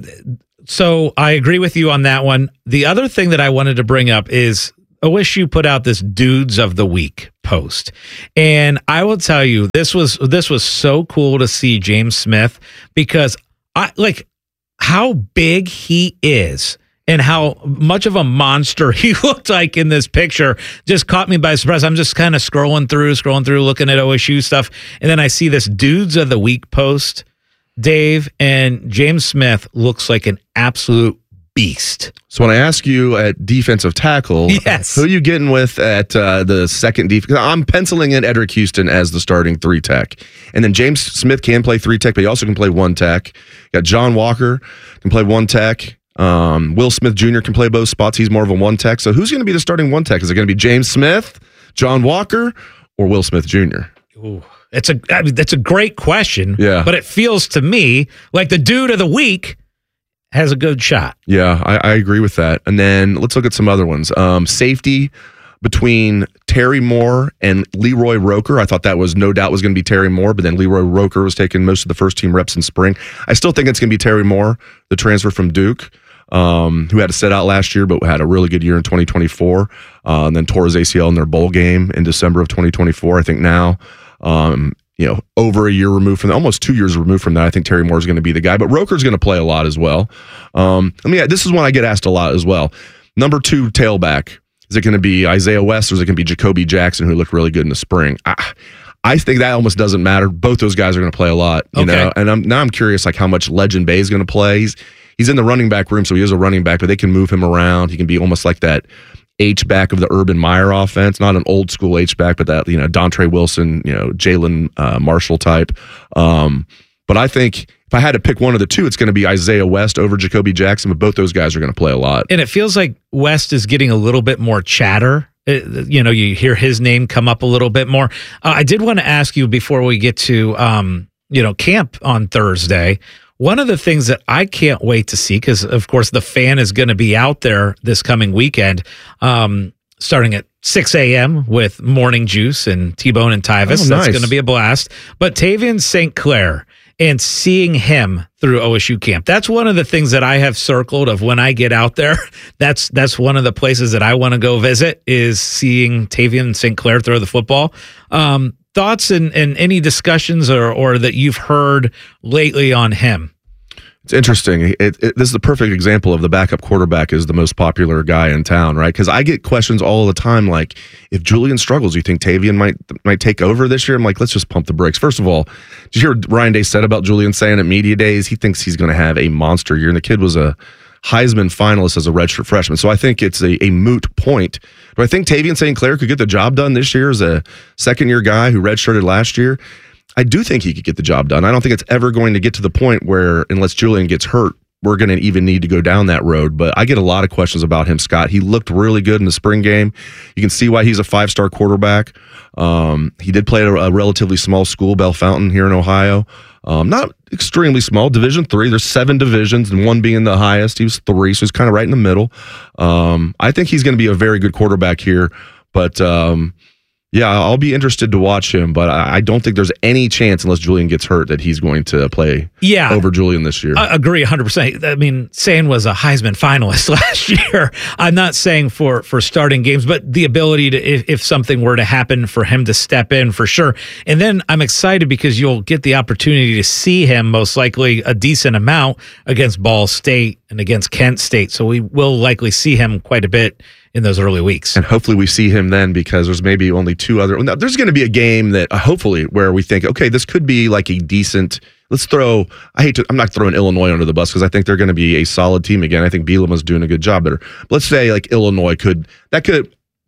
so I agree with you on that one. The other thing that I wanted to bring up is O S U put out this Dudes of the Week post. And I will tell you, this was this was so cool to see James Smith, because I like how big he is and how much of a monster he looked like in this picture just caught me by surprise. I'm just kind of scrolling through, scrolling through, looking at O S U stuff. And then I see this Dudes of the Week post, Dave, and James Smith looks like an absolute beast. So when I ask you at defensive tackle, yes, who are you getting with at uh, the second defense? I'm penciling in Edric Houston as the starting three tech, and then James Smith can play three tech, but he also can play one tech. You got John Walker can play one tech. Um, Will Smith Junior can play both spots. He's more of a one tech. So who's going to be the starting one tech? Is it going to be James Smith, John Walker, or Will Smith Junior? Ooh, it's a I mean, that's a great question. Yeah, but it feels to me like the dude of the week has a good shot. Yeah, I, I agree with that. And then let's look at some other ones. Um, safety between Terry Moore and Leroy Roker. I thought that was no doubt was going to be Terry Moore, but then Leroy Roker was taking most of the first team reps in spring. I still think it's going to be Terry Moore, the transfer from Duke, um, who had to sit out last year, but had a really good year in twenty twenty-four, uh, and then tore his A C L in their bowl game in December of twenty twenty-four. I think now, um, you know, over a year removed from that, almost two years removed from that, I think Terry Moore is going to be the guy, but Roker's going to play a lot as well. Um, I mean, this is one I get asked a lot as well. Number two tailback. Is it going to be Isaiah West, or is it going to be Jacoby Jackson, who looked really good in the spring? I, I think that almost doesn't matter. Both those guys are going to play a lot, you okay. know. And I'm, now I'm curious, like how much Legend Bay is going to play. He's he's in the running back room, so he is a running back, but they can move him around. He can be almost like that H back of the Urban Meyer offense, not an old school H back, but that, you know, Dontre Wilson, you know, Jalen uh, Marshall type. Um, but I think if I had to pick one of the two, it's going to be Isaiah West over Jacoby Jackson, but both those guys are going to play a lot. And it feels like West is getting a little bit more chatter. It, you know, you hear his name come up a little bit more. Uh, I did want to ask you before we get to, um, you know, camp on Thursday. One of the things that I can't wait to see, because of course the fan is going to be out there this coming weekend, um, starting at six a.m. with Morning Juice and T-Bone and Tyvis. Oh, nice. That's going to be a blast. But Tavian Saint Clair, and seeing him through O S U camp, that's one of the things that I have circled of when I get out there. That's that's one of the places that I want to go visit, is seeing Tavian Saint Clair throw the football. Um, thoughts and, and any discussions or, or that you've heard lately on him? It's interesting. It, it, this is the perfect example of the backup quarterback is the most popular guy in town, right? Because I get questions all the time like, if Julian struggles, you think Tavian might might take over this year? I'm like, let's just pump the brakes. First of all, did you hear what Ryan Day said about Julian saying at media days? He thinks he's going to have a monster year, and the kid was a Heisman finalist as a redshirt freshman. So I think it's a, a moot point. Do I think Tavian Saint Clair could get the job done this year as a second-year guy who redshirted last year? I do think he could get the job done. I don't think it's ever going to get to the point where, unless Julian gets hurt, we're going to even need to go down that road. But I get a lot of questions about him, Scott. He looked really good in the spring game. You can see why he's a five-star quarterback. Um, he did play at a, a relatively small school, Bell Fountain, here in Ohio. Um, not extremely small, Division three. There's seven divisions, and one being the highest. He was three, so he's kind of right in the middle. Um, I think he's going to be a very good quarterback here. But um, yeah, I'll be interested to watch him, but I don't think there's any chance, unless Julian gets hurt, that he's going to play yeah, over Julian this year. I agree one hundred percent. I mean, Sane was a Heisman finalist last year. I'm not saying for, for starting games, but the ability to, if, if something were to happen, for him to step in for sure. And then I'm excited because you'll get the opportunity to see him most likely a decent amount against Ball State and against Kent State. So we will likely see him quite a bit in those early weeks. And hopefully we see him then, because there's maybe only two other, now, there's going to be a game that uh, hopefully where we think, okay, this could be like a decent, let's throw, I hate to, I'm not throwing Illinois under the bus because I think they're going to be a solid team again. I think Bielema's doing a good job there. But let's say like Illinois could, that could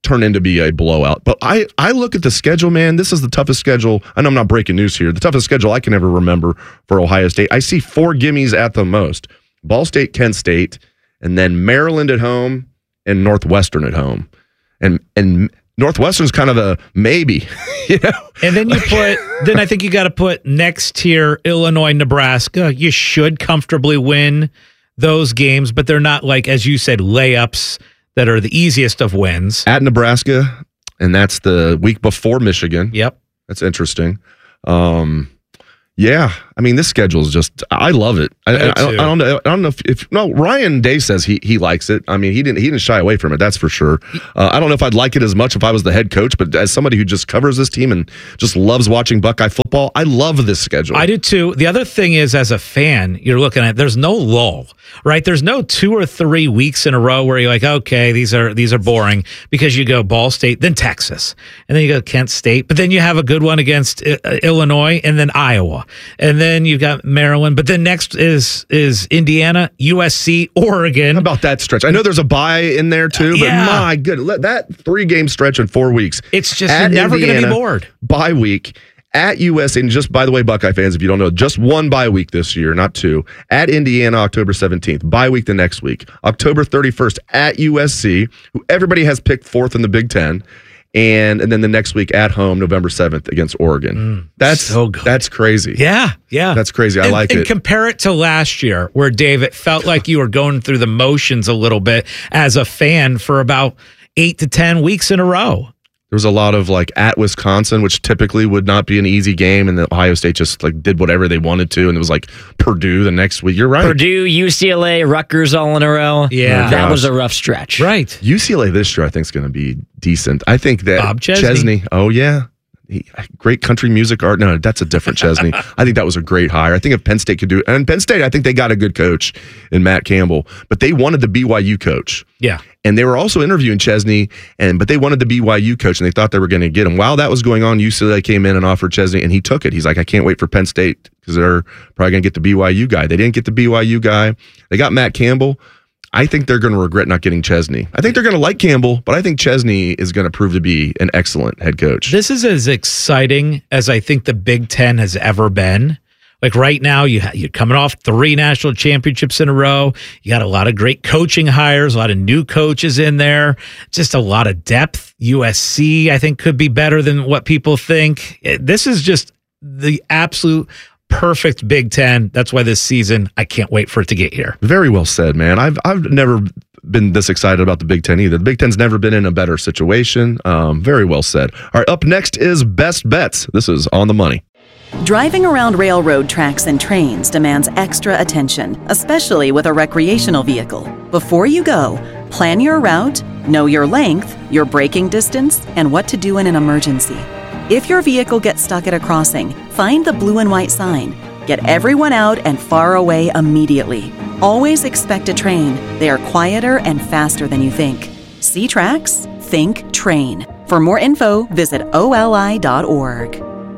turn into be a blowout. But I, I look at the schedule, man. This is the toughest schedule. I know I'm not breaking news here. The toughest schedule I can ever remember for Ohio State. I see four gimmies at the most. Ball State, Kent State, and then Maryland at home and Northwestern at home. And and Northwestern's kind of a maybe. You know? And then you put, then I think you got to put next tier Illinois, Nebraska. You should comfortably win those games, but they're not like, as you said, layups that are the easiest of wins. At Nebraska, and that's the week before Michigan. Yep. That's interesting. Um, yeah, I mean, this schedule is just, I love it. I, I, I, don't, I don't know. I don't know if, if no, Ryan Day says he he likes it. I mean, he didn't he didn't shy away from it. That's for sure. Uh, I don't know if I'd like it as much if I was the head coach, but as somebody who just covers this team and just loves watching Buckeye football, I love this schedule. I do too. The other thing is, as a fan, you're looking at, there's no lull, right? There's no two or three weeks in a row where you're like, okay, these are these are boring, because you go Ball State, then Texas, and then you go Kent State, but then you have a good one against uh, Illinois, and then Iowa, and then you've got Maryland, but then next is is Indiana, U S C, Oregon. How about that stretch? I know there's a bye in there too, but Yeah. my goodness, that three game stretch in four weeks. It's just, At you're never going to be Indiana, bored. Bye week. At U S C, and just by the way, Buckeye fans, if you don't know, just one bye week this year, not two. At Indiana, October seventeenth. Bye week the next week. October thirty-first at U S C, who everybody has picked fourth in the Big Ten. And and then the next week at home, November seventh against Oregon. Mm, that's so good. That's crazy. Yeah, yeah. That's crazy. I and, like and it. compare it to last year, where, Dave, it felt like you were going through the motions a little bit as a fan for about eight to ten weeks in a row. There was a lot of like at Wisconsin, which typically would not be an easy game, and the Ohio State just like did whatever they wanted to, and it was like Purdue the next week. You're right. Purdue, U C L A, Rutgers all in a row. Yeah. That gosh. was a rough stretch. Right. U C L A this year, I think, is going to be decent. I think that Bob Chesney. Oh yeah, he, great country music art. No, that's a different Chesney. I think that was a great hire. I think if Penn State could do it, and Penn State, I think they got a good coach in Matt Campbell, but they wanted the B Y U coach. Yeah. And they were also interviewing Chesney, and but they wanted the B Y U coach, and they thought they were going to get him. While that was going on, U C L A came in and offered Chesney, and he took it. He's like, I can't wait for Penn State because they're probably going to get the B Y U guy. They didn't get the B Y U guy. They got Matt Campbell. I think they're going to regret not getting Chesney. I think they're going to like Campbell, but I think Chesney is going to prove to be an excellent head coach. This is as exciting as I think the Big Ten has ever been. Like right now, you ha- you're coming off three national championships in a row. You got a lot of great coaching hires, a lot of new coaches in there, just a lot of depth. U S C, I think, could be better than what people think. It- This is just the absolute perfect Big Ten. That's why this season, I can't wait for it to get here. Very well said, man. I've I've never been this excited about the Big Ten either. The Big Ten's never been in a better situation. Um, very well said. All right, up next is Best Bets. This is On the Money. Driving around railroad tracks and trains demands extra attention, especially with a recreational vehicle. Before you go, plan your route, know your length, your braking distance, and what to do in an emergency. If your vehicle gets stuck at a crossing, find the blue and white sign. Get everyone out and far away immediately. Always expect a train. They are quieter and faster than you think. See tracks? Think train. For more info, visit O L I dot org.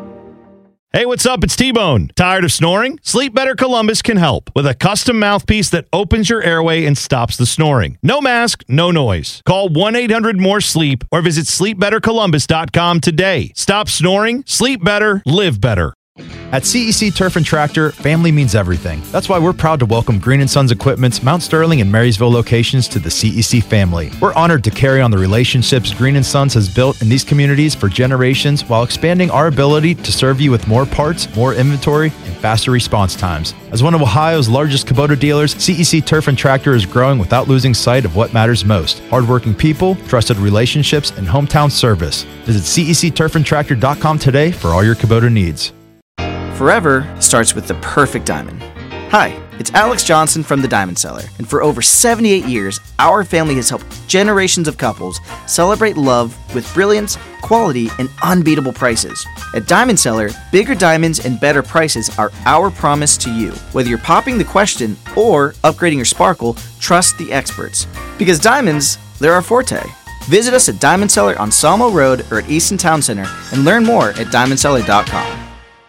Hey, what's up? It's T-Bone. Tired of snoring? Sleep Better Columbus can help with a custom mouthpiece that opens your airway and stops the snoring. No mask, no noise. Call one eight hundred more sleep or visit sleep better columbus dot com today. Stop snoring, sleep better, live better. At C E C Turf and Tractor, family means everything. That's why we're proud to welcome Green and Sons Equipment's Mount Sterling and Marysville locations to the C E C family. We're honored to carry on the relationships Green and Sons has built in these communities for generations while expanding our ability to serve you with more parts, more inventory, and faster response times. As one of Ohio's largest Kubota dealers, C E C Turf and Tractor is growing without losing sight of what matters most: hardworking people, trusted relationships, and hometown service. Visit C E C turf and tractor dot com today for all your Kubota needs. Forever starts with the perfect diamond. Hi, it's Alex Johnson from The Diamond Seller, and for over seventy-eight years, our family has helped generations of couples celebrate love with brilliance, quality, and unbeatable prices. At Diamond Seller, bigger diamonds and better prices are our promise to you. Whether you're popping the question or upgrading your sparkle, trust the experts. Because diamonds, they're our forte. Visit us at Diamond Seller on Sawmill Road or at Easton Town Center and learn more at diamond seller dot com.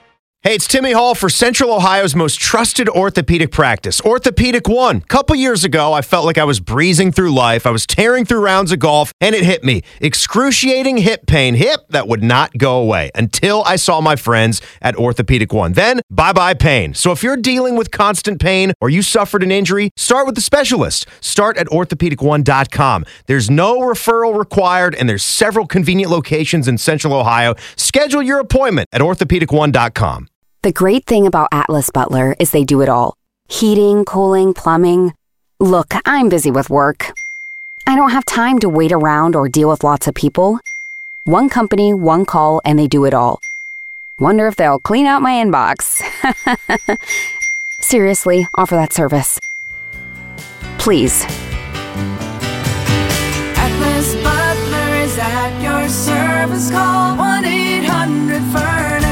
Hey, it's Timmy Hall for Central Ohio's most trusted orthopedic practice, Orthopedic One. A couple years ago, I felt like I was breezing through life. I was tearing through rounds of golf, and it hit me. Excruciating hip pain. Hip that would not go away until I saw my friends at Orthopedic One. Then, bye-bye pain. So if you're dealing with constant pain or you suffered an injury, start with the specialist. Start at orthopedic one dot com. There's no referral required, and there's several convenient locations in Central Ohio. Schedule your appointment at orthopedic one dot com. The great thing about Atlas Butler is they do it all. Heating, cooling, plumbing. Look, I'm busy with work. I don't have time to wait around or deal with lots of people. One company, one call, and they do it all. Wonder if they'll clean out my inbox. Seriously, offer that service. Please. Atlas Butler is at your service. Call one eight hundred furnace.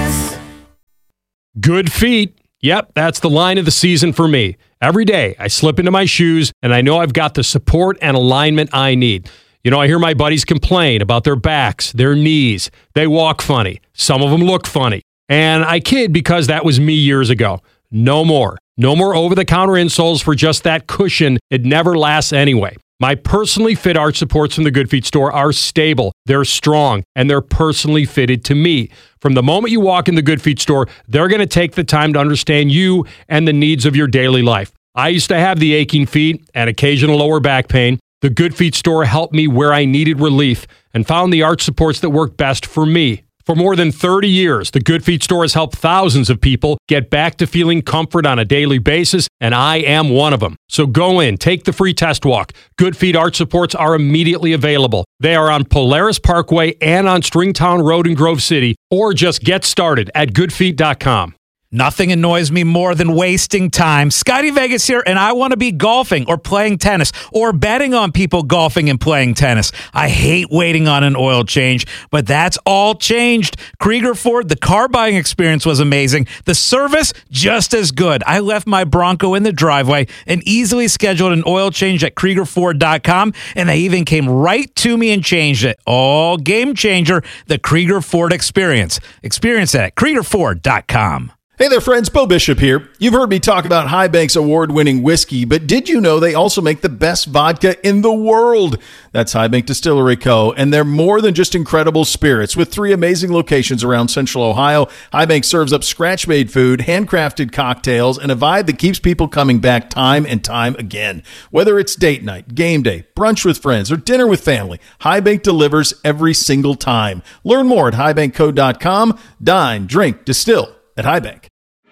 Good feet. Yep, that's the line of the season for me. Every day, I slip into my shoes, and I know I've got the support and alignment I need. You know, I hear my buddies complain about their backs, their knees. They walk funny. Some of them look funny. And I kid because that was me years ago. No more. No more over-the-counter insoles for just that cushion. It never lasts anyway. My personally fit arch supports from the Good Feet store are stable, they're strong, and they're personally fitted to me. From the moment you walk in the Good Feet store, they're going to take the time to understand you and the needs of your daily life. I used to have the aching feet and occasional lower back pain. The Good Feet store helped me where I needed relief and found the arch supports that work best for me. For more than thirty years, the Good Feet store has helped thousands of people get back to feeling comfort on a daily basis, and I am one of them. So go in, take the free test walk. Good Feet arch supports are immediately available. They are on Polaris Parkway and on Stringtown Road in Grove City, or just get started at good feet dot com. Nothing annoys me more than wasting time. Scotty Vegas here, and I want to be golfing or playing tennis or betting on people golfing and playing tennis. I hate waiting on an oil change, but that's all changed. Krieger Ford, the car buying experience was amazing. The service, just as good. I left my Bronco in the driveway and easily scheduled an oil change at Krieger Ford dot com, and they even came right to me and changed it. All game changer, the Krieger Ford experience. Experience it at Krieger Ford dot com. Hey there, friends. Bo Bishop here. You've heard me talk about High Bank's award-winning whiskey, but did you know they also make the best vodka in the world? That's High Bank Distillery Co., and they're more than just incredible spirits. With three amazing locations around Central Ohio, High Bank serves up scratch-made food, handcrafted cocktails, and a vibe that keeps people coming back time and time again. Whether it's date night, game day, brunch with friends, or dinner with family, High Bank delivers every single time. Learn more at high bank co dot com. Dine, drink, distill at High Bank.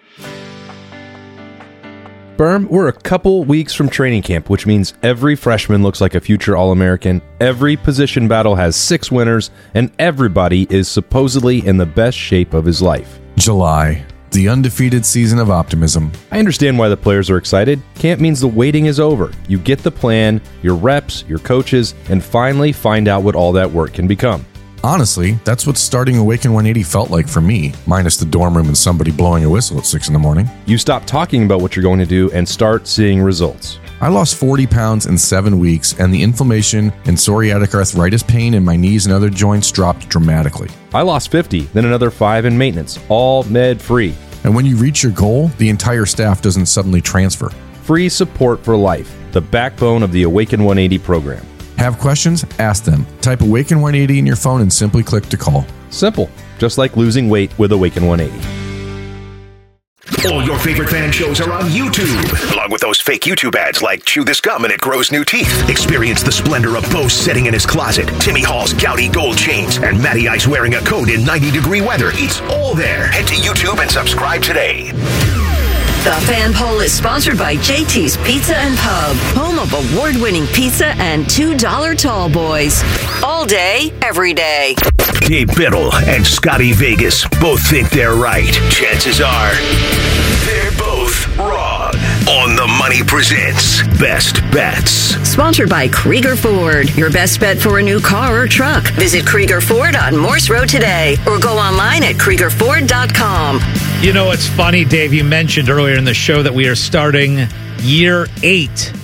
Berm, we're a couple weeks from training camp, which means every freshman looks like a future All-American, every position battle has six winners, and everybody is supposedly in the best shape of his life. July, the undefeated season of optimism. I understand why the players are excited. Camp means the waiting is over. You get the plan, your reps, your coaches, and finally find out what all that work can become. Honestly, that's what starting Awaken one eighty felt like for me, minus the dorm room and somebody blowing a whistle at six in the morning. You stop talking about what you're going to do and start seeing results. I lost forty pounds in seven weeks, and the inflammation and psoriatic arthritis pain in my knees and other joints dropped dramatically. I lost fifty, then another five in maintenance, all med-free. And when you reach your goal, the entire staff doesn't suddenly transfer. Free support for life, the backbone of the Awaken one eighty program. Have questions? Ask them. Type Awaken one eighty in your phone and simply click to call. Simple, just like losing weight with Awaken one eighty. All your favorite fan shows are on YouTube, along with those fake YouTube ads like Chew This Gum and It Grows New Teeth. Experience the splendor of Bo sitting in his closet, Timmy Hall's gouty gold chains, and Matty Ice wearing a coat in ninety degree weather. It's all there. Head to YouTube and subscribe today. The Fan Poll is sponsored by J T's Pizza and Pub, home of award-winning pizza and two dollar tall boys. All day, every day. Dave Biddle and Scotty Vegas both think they're right. Chances are they're both wrong. On the Money presents Best Bets. Sponsored by Krieger Ford, your best bet for a new car or truck. Visit Krieger Ford on Morse Road today or go online at Krieger Ford dot com. You know, it's funny, Dave, you mentioned earlier in the show that we are starting year eight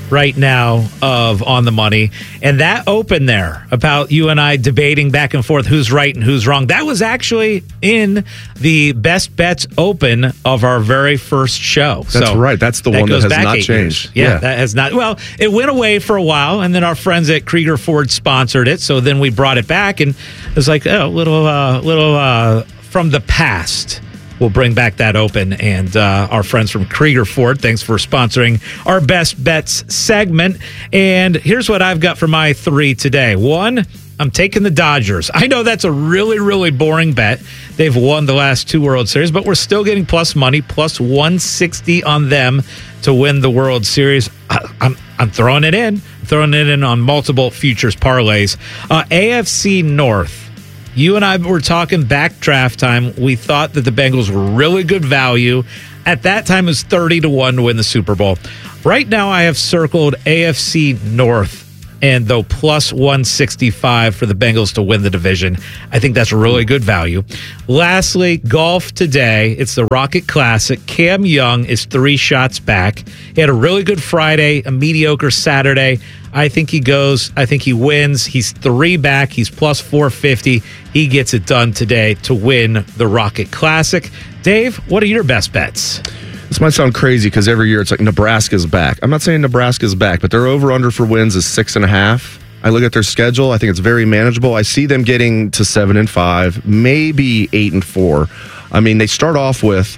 right now of On the Money. And that open there about you and I debating back and forth who's right and who's wrong, that was actually in the Best Bets Open of our very first show. That's so right. That's the that one that goes has back not eight changed. years. Yeah, Yeah. that has not. Well, it went away for a while, and then our friends at Krieger Ford sponsored it. So then we brought it back, and it was like, oh, little, uh, little uh, from the past. We'll bring back that open, and uh, our friends from Krieger Ford, thanks for sponsoring our Best Bets segment. And here's what I've got for my three today. One, I'm taking the Dodgers. I know that's a really, really boring bet. They've won the last two World Series, but we're still getting plus money, plus one sixty on them to win the World Series. I, I'm I'm throwing it in, throwing it in on multiple futures parlays. Uh, A F C North. You and I were talking back draft time. We thought that the Bengals were really good value. At that time, it was thirty to one to win the Super Bowl. Right now, I have circled A F C North, and though plus one sixty-five for the Bengals to win the division. I think that's really good value. Lastly, golf today. It's the Rocket Classic. Cam Young is three shots back. He had a really good Friday, a mediocre Saturday. I think he goes. I think he wins. He's three back. He's plus four fifty. He gets it done today to win the Rocket Classic. Dave, what are your best bets? This might sound crazy because every year it's like Nebraska's back. I'm not saying Nebraska's back, but their over-under for wins is six and a half. I look at their schedule. I think it's very manageable. I see them getting to seven and five, maybe eight and four. I mean, they start off with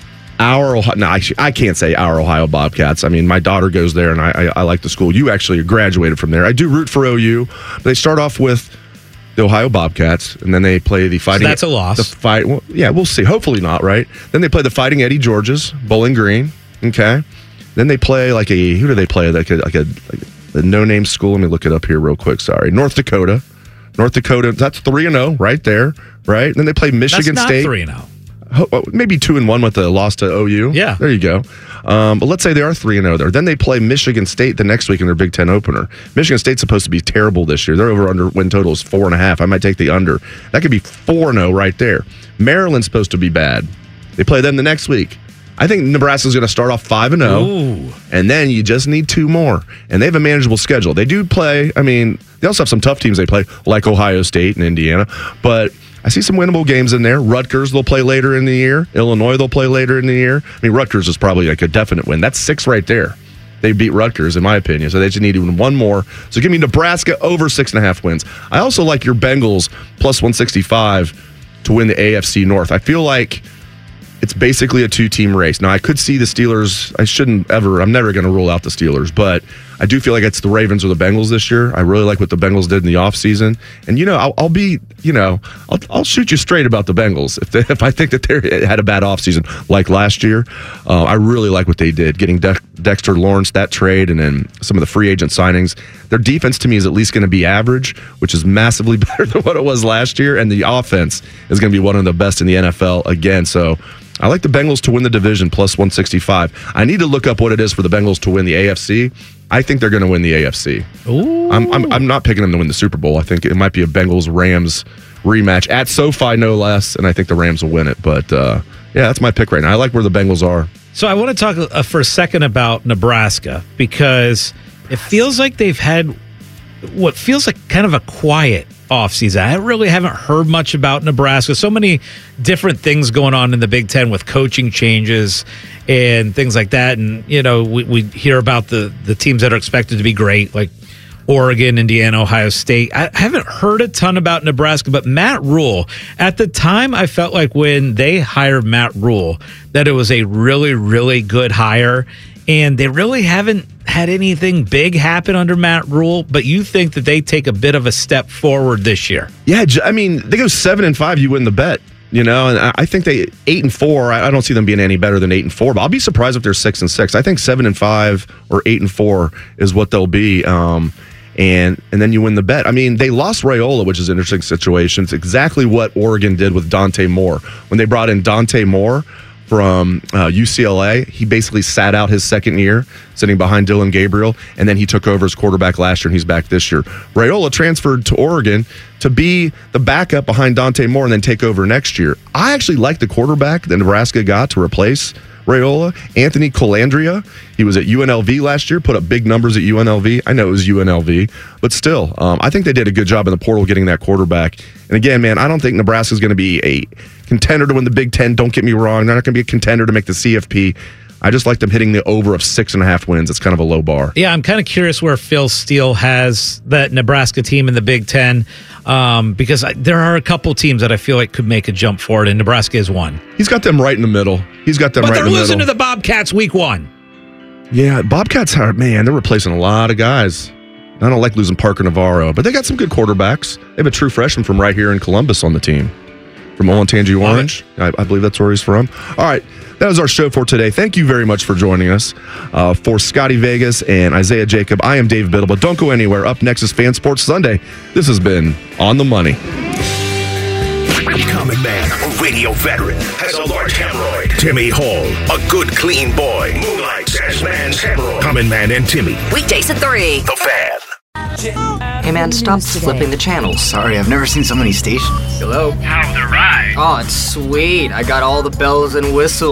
our Ohio. No, actually, I can't say our Ohio Bobcats. I mean, my daughter goes there, and I, I, I like the school. You actually graduated from there. I do root for O U. But they start off with the Ohio Bobcats, and then they play the Fighting. So that's a loss. The fight. Well, yeah, we'll see. Hopefully not, right? Then they play the Fighting Eddie Georges, Bowling Green. Okay. Then they play like a who do they play? Like a like a, like a no-name school. Let me look it up here real quick. Sorry, North Dakota. North Dakota. That's three and zero right there. Right. And then they play Michigan that's not State. Three and zero. Maybe two and one with the loss to O U. Yeah, there you go. Um, but let's say they are three and zero there. Then they play Michigan State the next week in their Big Ten opener. Michigan State's supposed to be terrible this year. Their over under win total is four and a half. I might take the under. That could be four and zero right there. Maryland's supposed to be bad. They play them the next week. I think Nebraska's going to start off five and zero, and then you just need two more. And they have a manageable schedule. They do play. I mean, they also have some tough teams they play, like Ohio State and Indiana, but I see some winnable games in there. Rutgers, they'll play later in the year. Illinois, they'll play later in the year. I mean, Rutgers is probably like a definite win. That's six right there. They beat Rutgers, in my opinion, so they just need even one more. So give me Nebraska over six and a half wins. I also like your Bengals plus one sixty-five to win the A F C North. I feel like it's basically a two-team race. Now, I could see the Steelers. I shouldn't ever. I'm never going to rule out the Steelers, but I do feel like it's the Ravens or the Bengals this year. I really like what the Bengals did in the offseason. And, you know, I'll, I'll be, you know, I'll, I'll shoot you straight about the Bengals. If they, if I think that they had a bad offseason like last year, uh, I really like what they did, getting De- Dexter Lawrence, that trade, and then some of the free agent signings. Their defense, to me, is at least going to be average, which is massively better than what it was last year. And the offense is going to be one of the best in the N F L again. So I like the Bengals to win the division plus one sixty-five. I need to look up what it is for the Bengals to win the A F C. I think they're going to win the A F C. Ooh. I'm, I'm I'm not picking them to win the Super Bowl. I think it might be a Bengals-Rams rematch at SoFi, no less, and I think the Rams will win it. But, uh, yeah, that's my pick right now. I like where the Bengals are. So I want to talk uh, for a second about Nebraska because it feels like they've had what feels like kind of a quiet offseason. I really haven't heard much about Nebraska. So many different things going on in the Big Ten with coaching changes and things like that. And, you know, we, we hear about the, the teams that are expected to be great, like Oregon, Indiana, Ohio State. I haven't heard a ton about Nebraska, but Matt Rule, at the time, I felt like when they hired Matt Rule, that it was a really, really good hire. And they really haven't had anything big happen under Matt Rule, but you think that they take a bit of a step forward this year? Yeah, I mean, they go seven and five, you win the bet. You know, and I think they eight and four. I don't see them being any better than eight and four. But I'll be surprised if they're six and six. I think seven and five or eight and four is what they'll be. Um, and and then you win the bet. I mean, they lost Raiola, which is an interesting situation. It's exactly what Oregon did with Dante Moore when they brought in Dante Moore from uh, U C L A. He basically sat out his second year, sitting behind Dylan Gabriel, and then he took over as quarterback last year, and he's back this year. Raiola transferred to Oregon to be the backup behind Dante Moore and then take over next year. I actually like the quarterback that Nebraska got to replace Raiola. Anthony Colandrea, he was at U N L V last year, put up big numbers at U N L V. I know it was U N L V, but still, um, I think they did a good job in the portal getting that quarterback. And again, man, I don't think Nebraska's going to be a contender to win the Big Ten. Don't get me wrong. They're not going to be a contender to make the C F P. I just like them hitting the over of six and a half wins. It's kind of a low bar. Yeah, I'm kind of curious where Phil Steele has that Nebraska team in the Big Ten um, because I, there are a couple teams that I feel like could make a jump forward, and Nebraska is one. He's got them right in the middle. He's got them but right in the middle. middle. But they're losing to the Bobcats week one. Yeah, Bobcats are, man, they're replacing a lot of guys. I don't like losing Parker Navarro, but they got some good quarterbacks. They have a true freshman from right here in Columbus on the team. From Olentangy Orange. I, I believe that's where he's from. All right. That was our show for today. Thank you very much for joining us. Uh, for Scotty Vegas and Isaiah Jacob, I am Dave Biddle, but don't go anywhere. Up next is Fan Sports Sunday. This has been On the Money. Common man, a radio veteran, has a large hemorrhoid. Timmy Hall, a good, clean boy, moonlights as man's hemorrhoid. Common Man and Timmy. Weekdays at three. The Fan. Hey man, stop flipping the channels. Sorry, I've never seen so many stations. Hello? How's the ride? Oh, it's sweet. I got all the bells and whistles.